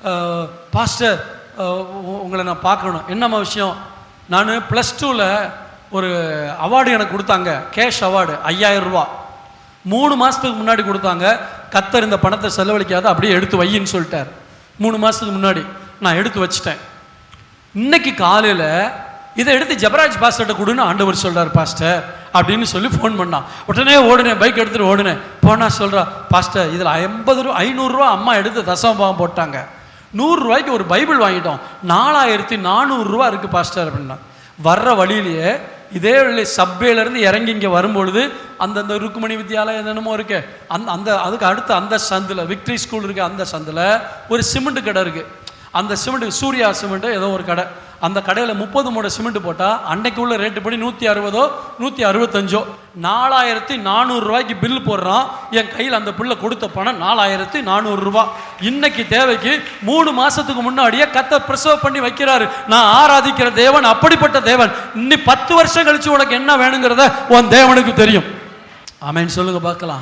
பாஸ்டர் உங்களை நான் பார்க்கணும். என்னம்மா விஷயம்? நான் ப்ளஸ் டூவில் ஒரு அவார்டு எனக்கு கொடுத்தாங்க, கேஷ் அவார்டு ஐயாயிரம் ரூபா. மூணு மாதத்துக்கு முன்னாடி கொடுத்தாங்க. கர்த்தர் இந்த பணத்தை செலவழிக்காத, அப்படியே எடுத்து வையின்னு சொல்லிட்டார். மூணு மாதத்துக்கு முன்னாடி நான் எடுத்து வச்சுட்டேன். இன்னைக்கு காலையில் இதை எடுத்து ஜபராஜ் பாஸ்டர்கிட்ட கொடுன்னு ஆண்டவர் சொல்கிறார் பாஸ்டர் அப்படின்னு சொல்லி ஃபோன் பண்ணான். உடனே ஓடுனேன், பைக் எடுத்துகிட்டு ஓடுனேன். போனால் சொல்கிறா, பாஸ்டர் இதில் ஐம்பது ரூபா ஐநூறுரூவா அம்மா எடுத்து தசமபாகம் போட்டாங்க, நூறுரூவாய்க்கு ஒரு பைபிள் வாங்கிட்டோம், நாலாயிரத்தி நானூறுரூவா இருக்குது பாஸ்டர் அப்படின்னா. வர்ற வழியிலேயே இதே வழி சப்பேலேருந்து இறங்கி இங்கே வரும்பொழுது அந்தந்த ருக்குமணி வித்யாலயம் என்னென்னமோ இருக்கு, அந்த அந்த அதுக்கு அடுத்து அந்த சந்தில் விக்டரி ஸ்கூல் இருக்குது, அந்த சந்தில் ஒரு சிமெண்ட் கடை இருக்குது. அந்த சிமெண்ட்டு சூர்யா சிமெண்ட்டு ஏதோ ஒரு கடை, அந்த கடையில் முப்பது மூடை சிமெண்ட் போட்டால் அன்னைக்கு உள்ள ரேட்டு படி நூற்றி அறுபதோ நூற்றி அறுபத்தஞ்சோ நாலாயிரத்தி நானூறுரூவாய்க்கு பில்லு போடுறான். என் கையில் அந்த பிள்ளை கொடுத்த பணம் நாலாயிரத்தி நானூறுரூவா. இன்னைக்கு தேவைக்கு மூணு மாதத்துக்கு முன்னாடியே கர்த்தர் பிரசவ் பண்ணி வைக்கிறாரு. நான் ஆராதிக்கிற தேவன் அப்படிப்பட்ட தேவன். இன்னும் பத்து வருஷம் கழிச்சு உனக்கு என்ன வேணுங்கிறத உன் தேவனுக்கு தெரியும். ஆமென் சொல்லுங்க பார்க்கலாம்.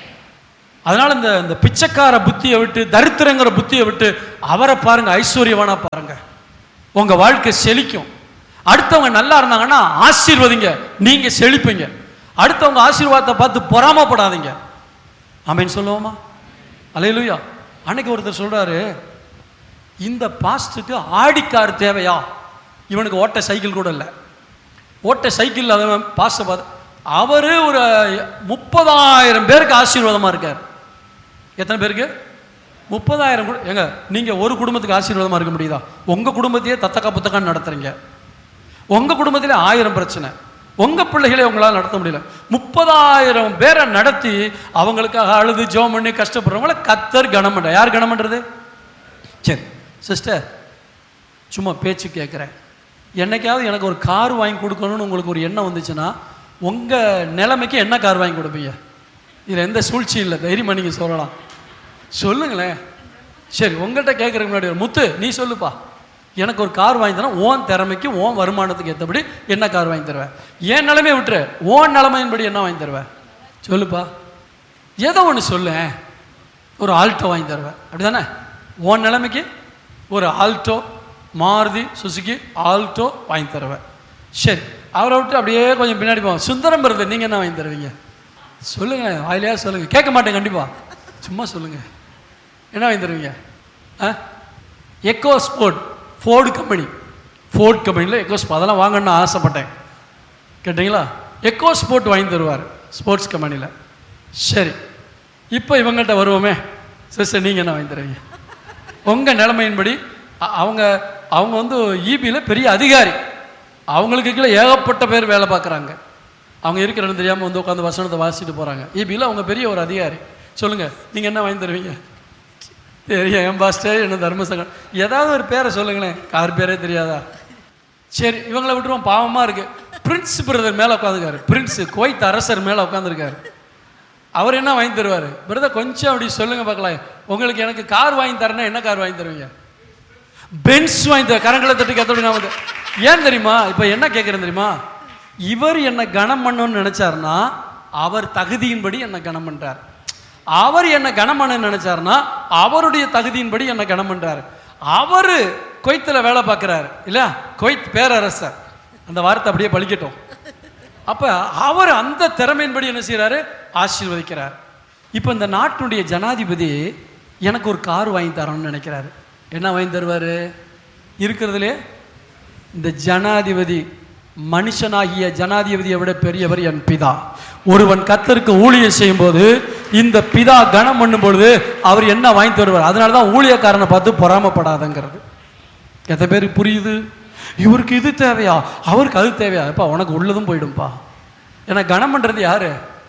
அதனால இந்த இந்த பிச்சைக்கார புத்தியை விட்டு, தரித்திரங்கிற புத்தியை விட்டு அவரை பாருங்க, ஐஸ்வர்யவானா பாருங்க, உங்க வாழ்க்கை செழிக்கும். அடுத்தவங்க நல்லா இருந்தாங்கன்னா ஆசீர்வதிங்க, நீங்க செழிப்பீங்க. அடுத்தவங்க ஆசீர்வாதத்தை பார்த்து பொறாமப்படாதீங்க. ஆமென் சொல்லுவோமா? அல்லேலூயா. அன்னைக்கு ஒருத்தர் சொல்றாரு, இந்த பாஸ்டுக்கு ஆடிக்கார் தேவையா? இவனுக்கு ஓட்ட சைக்கிள் கூட இல்லை. ஓட்ட சைக்கிள் அவன் பாஸ்ட பார்த்து அவரு ஒரு முப்பதாயிரம் பேருக்கு ஆசீர்வாதமா இருக்கார். எத்தனை பேருக்கு? முப்பதாயிரம். எங்க நீங்க ஒரு குடும்பத்துக்கு ஆசீர்வாதமா இருக்க முடியுதா? உங்க குடும்பத்தையே தத்தக்கா புத்தக்கான்னு நடத்துறீங்க. உங்க குடும்பத்திலே ஆயிரம் பிரச்சனை, உங்க பிள்ளைகளை உங்களால் நடத்த முடியல. முப்பதாயிரம் பேரை நடத்தி அவங்களுக்காக அழுது ஜெபம் பண்ணி கஷ்டப்படுறவங்கள கர்த்தர் கனம் பண்ற. யார் கனம் பண்றது? சரி சிஸ்டர், சும்மா பேச்சு கேட்குறேன். என்னைக்காவது எனக்கு ஒரு கார் வாங்கி கொடுக்கணும்னு உங்களுக்கு ஒரு எண்ணம் வந்துச்சுன்னா உங்கள் நிலைமைக்கு என்ன கார் வாங்கி கொடுப்பீங்க? இதில் எந்த சூழ்ச்சி இல்லை, தைரியமாக நீங்கள் சொல்லலாம். சொல்லுங்களேன். சரி, உங்கள்கிட்ட கேட்குறதுக்கு முன்னாடி முத்து நீ சொல்லுப்பா, எனக்கு ஒரு கார் வாங்கி தரேன், ஓன் திறமைக்கு ஓன் வருமானத்துக்கு ஏற்றபடி என்ன கார் வாங்கி தருவேன்? ஏன் நிலைமையை விட்டுரு, ஓன் நிலைமையின்படி என்ன வாங்கி தருவேன் சொல்லுப்பா. ஏதோ ஒன்று சொல்ல. ஒரு ஆல்டோ வாங்கி தருவேன், அப்படி தானே? ஓன் நிலைமைக்கு ஒரு ஆல்டோ, மாருதி சுசுகி ஆல்டோ வாங்கி தருவேன். சரி, அவரை விட்டு அப்படியே கொஞ்சம் பின்னாடி போவோம். சுந்தரம் பிரதர், நீங்கள் என்ன வாங்கி தருவீங்க சொல்லுங்க, வாயிலையா சொல்லுங்க, கேட்க மாட்டேன் கண்டிப்பாக, சும்மா சொல்லுங்க, என்ன வாங்கி தருவீங்க? ஆ echo sport, Ford company, fort கம்பெனியில் எக்கோ ஸ்போர்ட் அதெல்லாம் வாங்கணும்னு ஆசைப்பட்டேன், கேட்டிங்களா? எக்கோ ஸ்போர்ட் வாங்கி தருவார் ஸ்போர்ட்ஸ் கம்பெனியில். சரி, இப்போ இவங்கள்ட்ட வருவோமே. சிஸ்டர் நீங்கள் என்ன வாங்கி தருவீங்க உங்கள் நிலைமையின்படி? அவங்க அவங்க வந்து ஈபியில் பெரிய அதிகாரி, அவங்களுக்கு கீழே ஏகப்பட்ட பேர் வேலை பார்க்குறாங்க. அவங்க இருக்கிறன்னு தெரியாமல் வந்து உட்காந்து வசனத்தை வாசிட்டு போகிறாங்க. ஈபியில் அவங்க பெரிய ஒரு அதிகாரி. சொல்லுங்கள், நீங்கள் என்ன வாங்கி தருவீங்க? தெரியும் என் பாஸ்டர், என்ன தர்மசங்கம், ஏதாவது ஒரு பேரை சொல்லுங்களேன். கார் பேரே தெரியாதா? சரி, இவங்களை விட்டுருவோம், பாவமாக இருக்குது. பிரின்ஸ் பிரதர் மேலே உட்காந்துருக்காரு, பிரின்ஸ் குவைத் அரசர் மேலே உட்காந்துருக்காரு. அவர் என்ன வாங்கி தருவார்? பிரதர் கொஞ்சம் அப்படி சொல்லுங்கள் பார்க்கலாம். உங்களுக்கு எனக்கு கார் வாங்கி தரேன்னா என்ன கார் வாங்கி தருவீங்க? பென்ஸ் வாங்கி தர. கரங்களை தட்டி கத்தோடி நாம. ஏன் தெரியுமா? இப்போ என்ன கேட்குறேன் தெரியுமா? இவர் என்னை கனம் பண்ணணும்னு நினச்சாருன்னா அவர் தகுதியின்படி என்னை கனம் பண்ணுறார். அவர் என்னை கனம் பண்ண நினைச்சாருன்னா அவருடைய தகுதியின்படி என்னை கனம் பண்ணுறாரு. அவர் குவைத்தில் வேலை பார்க்குறாரு இல்லையா, குவைத் பேரரசர், அந்த வார்த்தை அப்படியே பழிக்கட்டும். அப்போ அவர் அந்த திறமையின்படி என்ன செய்கிறாரு? ஆசீர்வதிக்கிறார். இப்போ இந்த நாட்டினுடைய ஜனாதிபதி எனக்கு ஒரு கார் வாங்கி தரணும்னு நினைக்கிறாரு. என்ன வாங்கி தருவார்? இருக்கிறதுலே இந்த ஜனாதிபதி, மனுஷனாகிய ஜனாதிபதியை விட பெரியவர் என் பிதா. ஒருவன் கர்த்தருக்கு ஊழியம் செய்யும் போது இந்த பிதா கனம் பண்ணும் பொழுது அவர் என்ன வாங்கி தருவார்? அதனால தான் ஊழியக்காரனை பார்த்து பொறாமப்படாதங்கிறது. எத்தனை பேருக்கு புரியுது? இவருக்கு இது தேவையா, அவருக்கு அது தேவையா? எப்பா உனக்கு உள்ளதும் போயிடும்பா. ஏன்னா கனம் பண்ணுறது யாரு?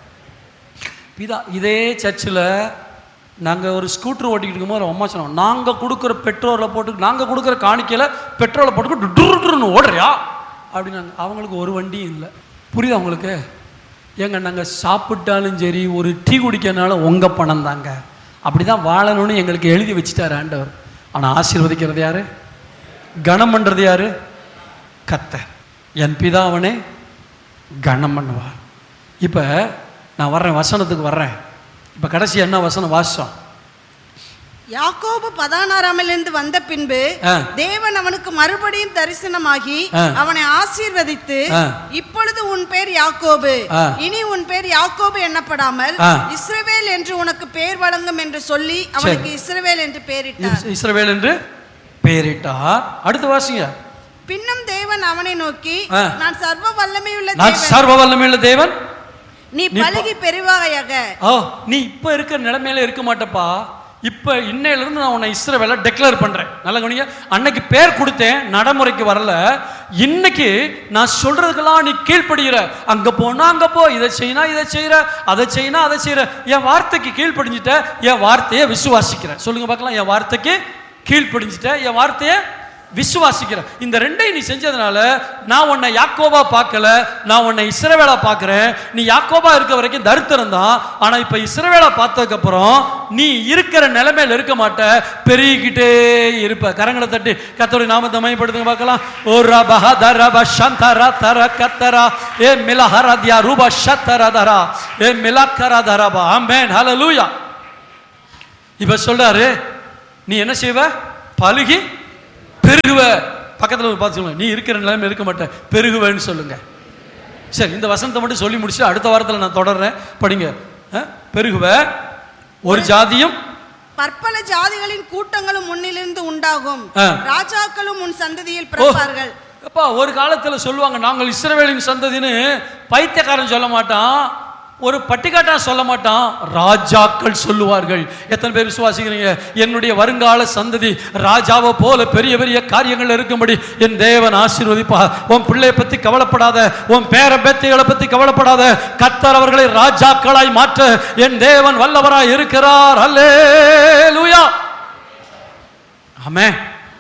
பிதா. இதே சர்ச்சில் நாங்கள் ஒரு ஸ்கூட்டர் ஓட்டிக்கிட்டு இருக்கும்போது அம்மா சொன்னோம், நாங்கள் கொடுக்குற பெட்ரோலை போட்டு, நாங்கள் கொடுக்குற காணிக்கையில் பெட்ரோலை போட்டு டுருன்னு ஓடுறியா அப்படின்னாங்க. அவங்களுக்கு ஒரு வண்டியும் இல்லை. புரியுது அவங்களுக்கு? ஏங்க நாங்கள் சாப்பிட்டாலும் சரி, ஒரு டீ குடிக்கிறனால உங்கள் பணம் தாங்க, அப்படி தான் வாழணும்னு எங்களுக்கு எழுதி வச்சுட்டார் ஆண்டவர். ஆனால் ஆசீர்வதிக்கிறது யாரு? கனம் பண்ணுறது யாரு? கர்த்தர். என் பிதாவனே கனம் பண்ணுவார். இப்போ நான் வர்றேன், வசனத்துக்கு வர்றேன். இப்போ கடைசி என்ன வசனம் வாசிச்சோம்? யாக்கோபு பதானாராமிலிருந்து வந்த பின்பு தேவன் அவனுக்கு மறுபடியும் தரிசனமாகி அவனை ஆசீர்வதித்து, இப்பொழுது உன் பேர் யாக்கோபு, இனி உன் பேர் யாக்கோபு எண்ணப்படாமல் இஸ்ரவேல் என்று உனக்கு பேர் வழங்கும் என்று சொல்லி அவனுக்கு இஸ்ரவேல் என்று பெயரிட்டார். இஸ்ரவேல் என்று பெயரிட்டார். அடுத்து வாசிங்க. பின்னும் தேவன் அவனை நோக்கி, நான் சர்வ வல்லமையுள்ள நான் சர்வ வல்லமையுள்ள தேவன், நீ பலுகி பெருவாயாக. ஓ, நீ இப்ப இருக்கிற நிலைமையில இருக்க மாட்டப்பா. இப்ப இன்னையில இருந்து நான் உன்னை இஸ்ரவேலை டெக்ளேர் பண்றேன். நல்ல கவனிங்க. அன்னைக்கு பேர் கொடுத்தேன், நடைமுறைக்கு வரல. இன்னைக்கு நான் சொல்றதுக்கெல்லாம் நீ கீழ்ப்படுகிற. அங்க போனா அங்க போ, இதை செய்யினா இதை செய்யற, அதை செய்யினா அதை செய்யற. என் வார்த்தைக்கு கீழ்ப்படிஞ்சிட்ட, என் வார்த்தையை விசுவாசிக்கிற. சொல்லுங்க பார்க்கலாம். என் வார்த்தைக்கு கீழ்ப்படிஞ்சிட்ட, என் வார்த்தையை விசுவாசிக்கிற. இந்த ரெண்டையும் நீ செஞ்சதுனால நான் உன்னை யாக்கோபா பார்க்கல, நான் உன்னை இஸ்ரவேலா பார்க்கிறேன். நீ யாக்கோபா இருக்க வரைக்கும் தரித்திரம் தான், ஆனா இப்ப இஸ்ரவேலா பார்த்ததுக்கு அப்புறம் நீ இருக்கிற நிலைமையில இருக்க மாட்ட, பெருகிக்கிட்டே இருப்ப. கரங்களை தட்டி கர்த்தருடைய நாமத்தை மகிமைப்படுத்துங்க பார்க்கலாம். ஓ ரபஹ தரப ஷந்தரா தர கத்தரா ஏ மிலஹரத்யா ரூப ஷத்தரதரா ஏ மிலக்கரா தரபா. ஆமென், ஹல்லேலூயா. இப்ப சொல்றாரு, நீ என்ன செய்வ? பலுகி பெருகுவ. பக்கத்தில் ஒரு பார்த்து சொல்லுங்க, நீ இருக்கிற நிலைமை இருக்க மாட்டேன், பெருகுவேன்னு சொல்லுங்க. சரி, இந்த வசனத்தை மட்டும் சொல்லி முடிச்சு அடுத்த வாரத்தில் நான் தொடர்றேன். படிங்க. பெருகுவ, ஒரு ஜாதியும் பற்பல ஜாதிகளின் கூட்டங்களும் முன்னிலிருந்து உண்டாகும், ராஜாக்களும் உன் சந்ததியில் பிறப்பார்கள். அப்பா ஒரு காலத்தில் சொல்லுவாங்க, நாங்கள் இஸ்ரவேலின் சந்ததின்னு. பைத்தியக்காரன் சொல்ல மாட்டான், ஒரு பட்டிக்காட்டா சொல்ல மாட்டான், ராஜாக்கள் சொல்லுவார்கள். எத்தனை பேர் விசுவாசிக்கிறீங்க? என்னுடைய வருங்கால சந்ததி ராஜாவை போல பெரிய பெரிய காரியங்கள் இருக்கும்படி என் தேவன் ஆசீர்வதிப்பா. உன் பிள்ளையை பத்தி கவலைப்படாத, உன் பேர பேத்திகளை பத்தி கவலைப்படாத. கர்த்தர் அவர்களை ராஜாக்களாய் மாற்ற என் தேவன் வல்லவராய் இருக்கிறார். அல்லேலூயா, ஆமென்.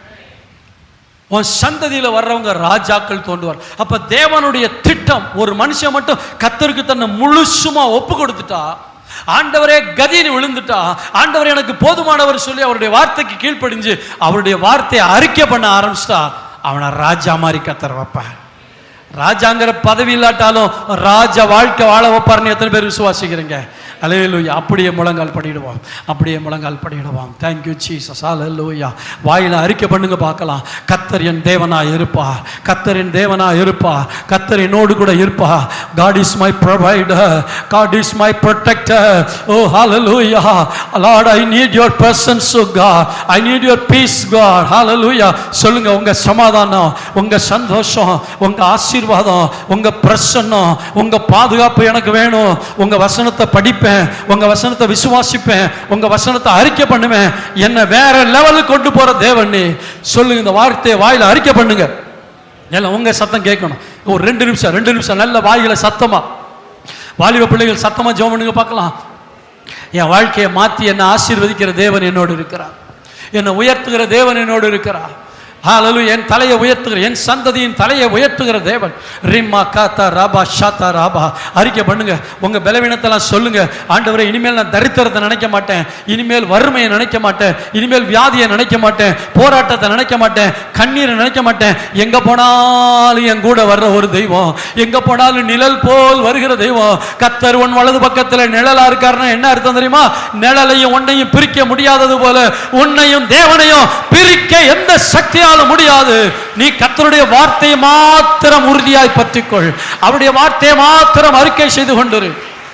உன் சந்ததியில வர்றவங்க ராஜாக்கள் தோன்றுவார். அப்ப தேவனுடைய திட்டம், ஒரு மனுஷன் மட்டும் கர்த்தருக்கு தன்னை முழுசுமா ஒப்பு கொடுத்துட்டா, ஆண்டவரே கதின்னு விழுந்துட்டா, ஆண்டவர் எனக்கு போதுமானவர் சொல்லி அவருடைய வார்த்தைக்கு கீழ்ப்படிஞ்சு அவருடைய வார்த்தையை அறிக்கை பண்ண ஆரம்பிச்சிட்டா, அவனை ராஜா மாதிரி கர்த்தர் வைப்பார். ராஜாங்கிற பதவி இல்லாட்டாலும் ராஜா வாழ்க்கை வாழ வைப்பார்னு எத்தனை பேர் விசுவாசிக்கிறீங்க? அல்லேலூயா. அப்படியே முழங்கால் படிடுவோம், அப்படியே முழங்கால் படிடுவோம். Thank you Jesus. அல்லேலூயா. வாயில அறிக்கை பண்ணுங்க பார்க்கலாம். கர்த்தர் என் தேவனா இருப்பா, கர்த்தர் என் தேவனா இருப்பா, கர்த்தர் என்னோடு கூட இருப்பா. God is my provider, God is my protector. Oh hallelujah. Lord, I need your presence, oh God, I need your peace, God. Hallelujah. சொல்லுங்க, உங்க சமாதானம், உங்க சந்தோஷம், உங்க ஆசீர்வாதம், உங்க பிரசன்னம், உங்க பாதுகாப்பு எனக்கு வேணும். உங்க வசனத்தை படிப்பேன், உங்க வசனத்தை விசுவாசிப்பேன், உங்க வசனத்தை அறிக்கை பண்ணுவேன். என்ன வேற லெவலுக்கு கொண்டு போற தேவன் நீ. சொல்லுங்க, இந்த வார்த்தையை வாயில அறிக்கை பண்ணுங்க. எல்லாம் உங்க சத்தம் கேட்கணும். ஒரு ரெண்டு நிமிஷம் ரெண்டு நிமிஷம் நல்ல வாயில சத்தமா, வாலிப பிள்ளைகள் சத்தமா ஜெபம் பண்ணுங்க பார்க்கலாம். என் வாழ்க்கையை மாற்றி என்னை ஆசீர்வதிக்கிற தேவன் என்னோடு இருக்கிறார், என்னை உயர்த்துகிற தேவன் என்னோடு இருக்கிறார். ஹalleluya. என் தலையை உயர்த்துகிற, என் சந்ததியின் தலையை உயர்த்துகிற தேவன். ரிம்மா காத்தா ராபா ஷாத்தா ராபா. அறிக்கை பண்ணுங்க, உங்க பலவீனத்தெல்லாம் சொல்லுங்க. ஆண்டவரே, இனிமேல் நான் தரித்திரத்தை நினைக்க மாட்டேன், இனிமேல் வறுமையை நினைக்க மாட்டேன், இனிமேல் வியாதியை நினைக்க மாட்டேன், போராட்டத்தை நினைக்க மாட்டேன், கண்ணீரை நினைக்க மாட்டேன். எங்க போனாலும் என் கூட வர்ற ஒரு தெய்வம், எங்க போனாலும் நிழல் போல் வருகிற தெய்வம். கர்த்தர் உன் வலது பக்கத்தில் நிழலா இருக்காருன்னா என்ன அர்த்தம் தெரியுமா? நிழலையும் உன்னையும் பிரிக்க முடியாதது போல உன்னையும் தேவனையும் பிரிக்க எந்த சக்தியாலும் முடியாது. நீ கர்த்தருடைய வார்த்தையை மாத்திரம் உறுதியாய் பற்றிக்கொள், அவருடைய வார்த்தையை மாத்திரம் அறிக்கை செய்து கொண்டிரு.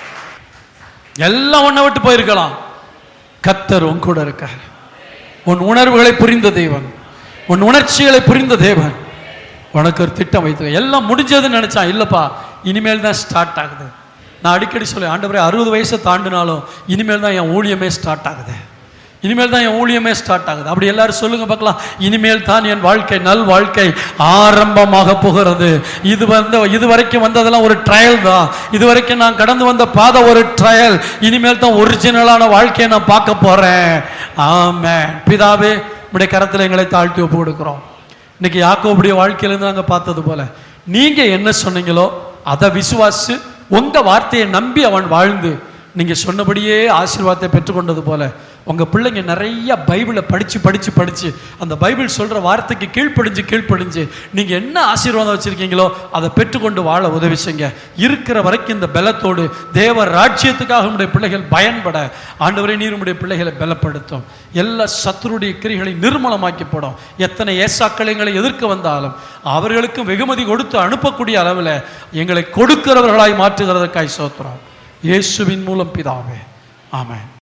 எல்லாம் உன்னை விட்டு போயிருக்கலாம், கர்த்தர் உன் கூட இருக்கார். உன் உணர்வுகளை புரிந்த தேவன், உன் உணர்ச்சிகளை புரிந்த தேவன் உனக்கு ஒரு திட்டம் வைத்து. எல்லாம் முடிஞ்சதுன்னு நினைச்சா, இல்லப்பா இனிமேல் தான் ஸ்டார்ட் ஆகுது. நான் அடிக்கடி சொல்ல, ஆண்டவரே அறுபது வயசை தாண்டினாலும் இனிமேல் தான் என் ஊழியமே ஸ்டார்ட் ஆகுது, இனிமேல் தான் என் ஊழியமே ஸ்டார்ட் ஆகுது. அப்படி எல்லாரும் சொல்லுங்க பார்க்கலாம். இனிமேல் தான் என் வாழ்க்கை, நல் வாழ்க்கை ஆரம்பமாக போகிறது. இது வந்து இதுவரைக்கும் வந்ததெல்லாம் ஒரு ட்ரையல் தான், இதுவரைக்கும் நான் கடந்து வந்த பாதை ஒரு ட்ரையல். இனிமேல் தான் ஒரிஜினலான வாழ்க்கையை நான் பார்க்க போறேன். ஆமென். பிதாவே, உடைய கரத்தில் எங்களை தாழ்த்தி ஒப்பு கொடுக்கிறோம். இன்னைக்கு யாக்கோபுடைய வாழ்க்கையிலிருந்து நாங்கள் பார்த்தது போல, நீங்க என்ன சொன்னீங்களோ அதை விசுவாசி, உங்க வார்த்தையை நம்பி அவன் வாழ்ந்து நீங்க சொன்னபடியே ஆசீர்வாதத்தை பெற்றுக்கொண்டது போல உங்க பிள்ளைங்க நிறைய பைபிளை படிச்சு படிச்சு படிச்சு அந்த பைபிள் சொல்ற வார்த்தைக்கு கீழ்ப்படிஞ்சு கீழ்ப்படிஞ்சு நீங்க என்ன ஆசீர்வாதம் வச்சிருக்கீங்களோ அதை பெற்றுக்கொண்டு வாழ உதவி செய்யுங்க. இருக்கிற வரைக்கும் இந்த பலத்தோடு தேவ ராஜ்யத்துக்காக உடைய பிள்ளைகள் பயன்பட ஆண்டவரே நீர் உடைய பிள்ளைகளை பலப்படுத்தும். எல்லா சத்துருடைய கிரிகளை நிர்மூலமாக்கி போடும். எத்தனை ஏசாக்கள் எங்களை எதிர்க்க வந்தாலும் அவர்களுக்கும் வெகுமதி கொடுத்து அனுப்பக்கூடிய அளவில் எங்களை கொடுக்கிறவர்களாய் மாற்றுகிறதற்காய் சோத்திரம். இயேசுவின் மூலம் பிதாவே, ஆமென்.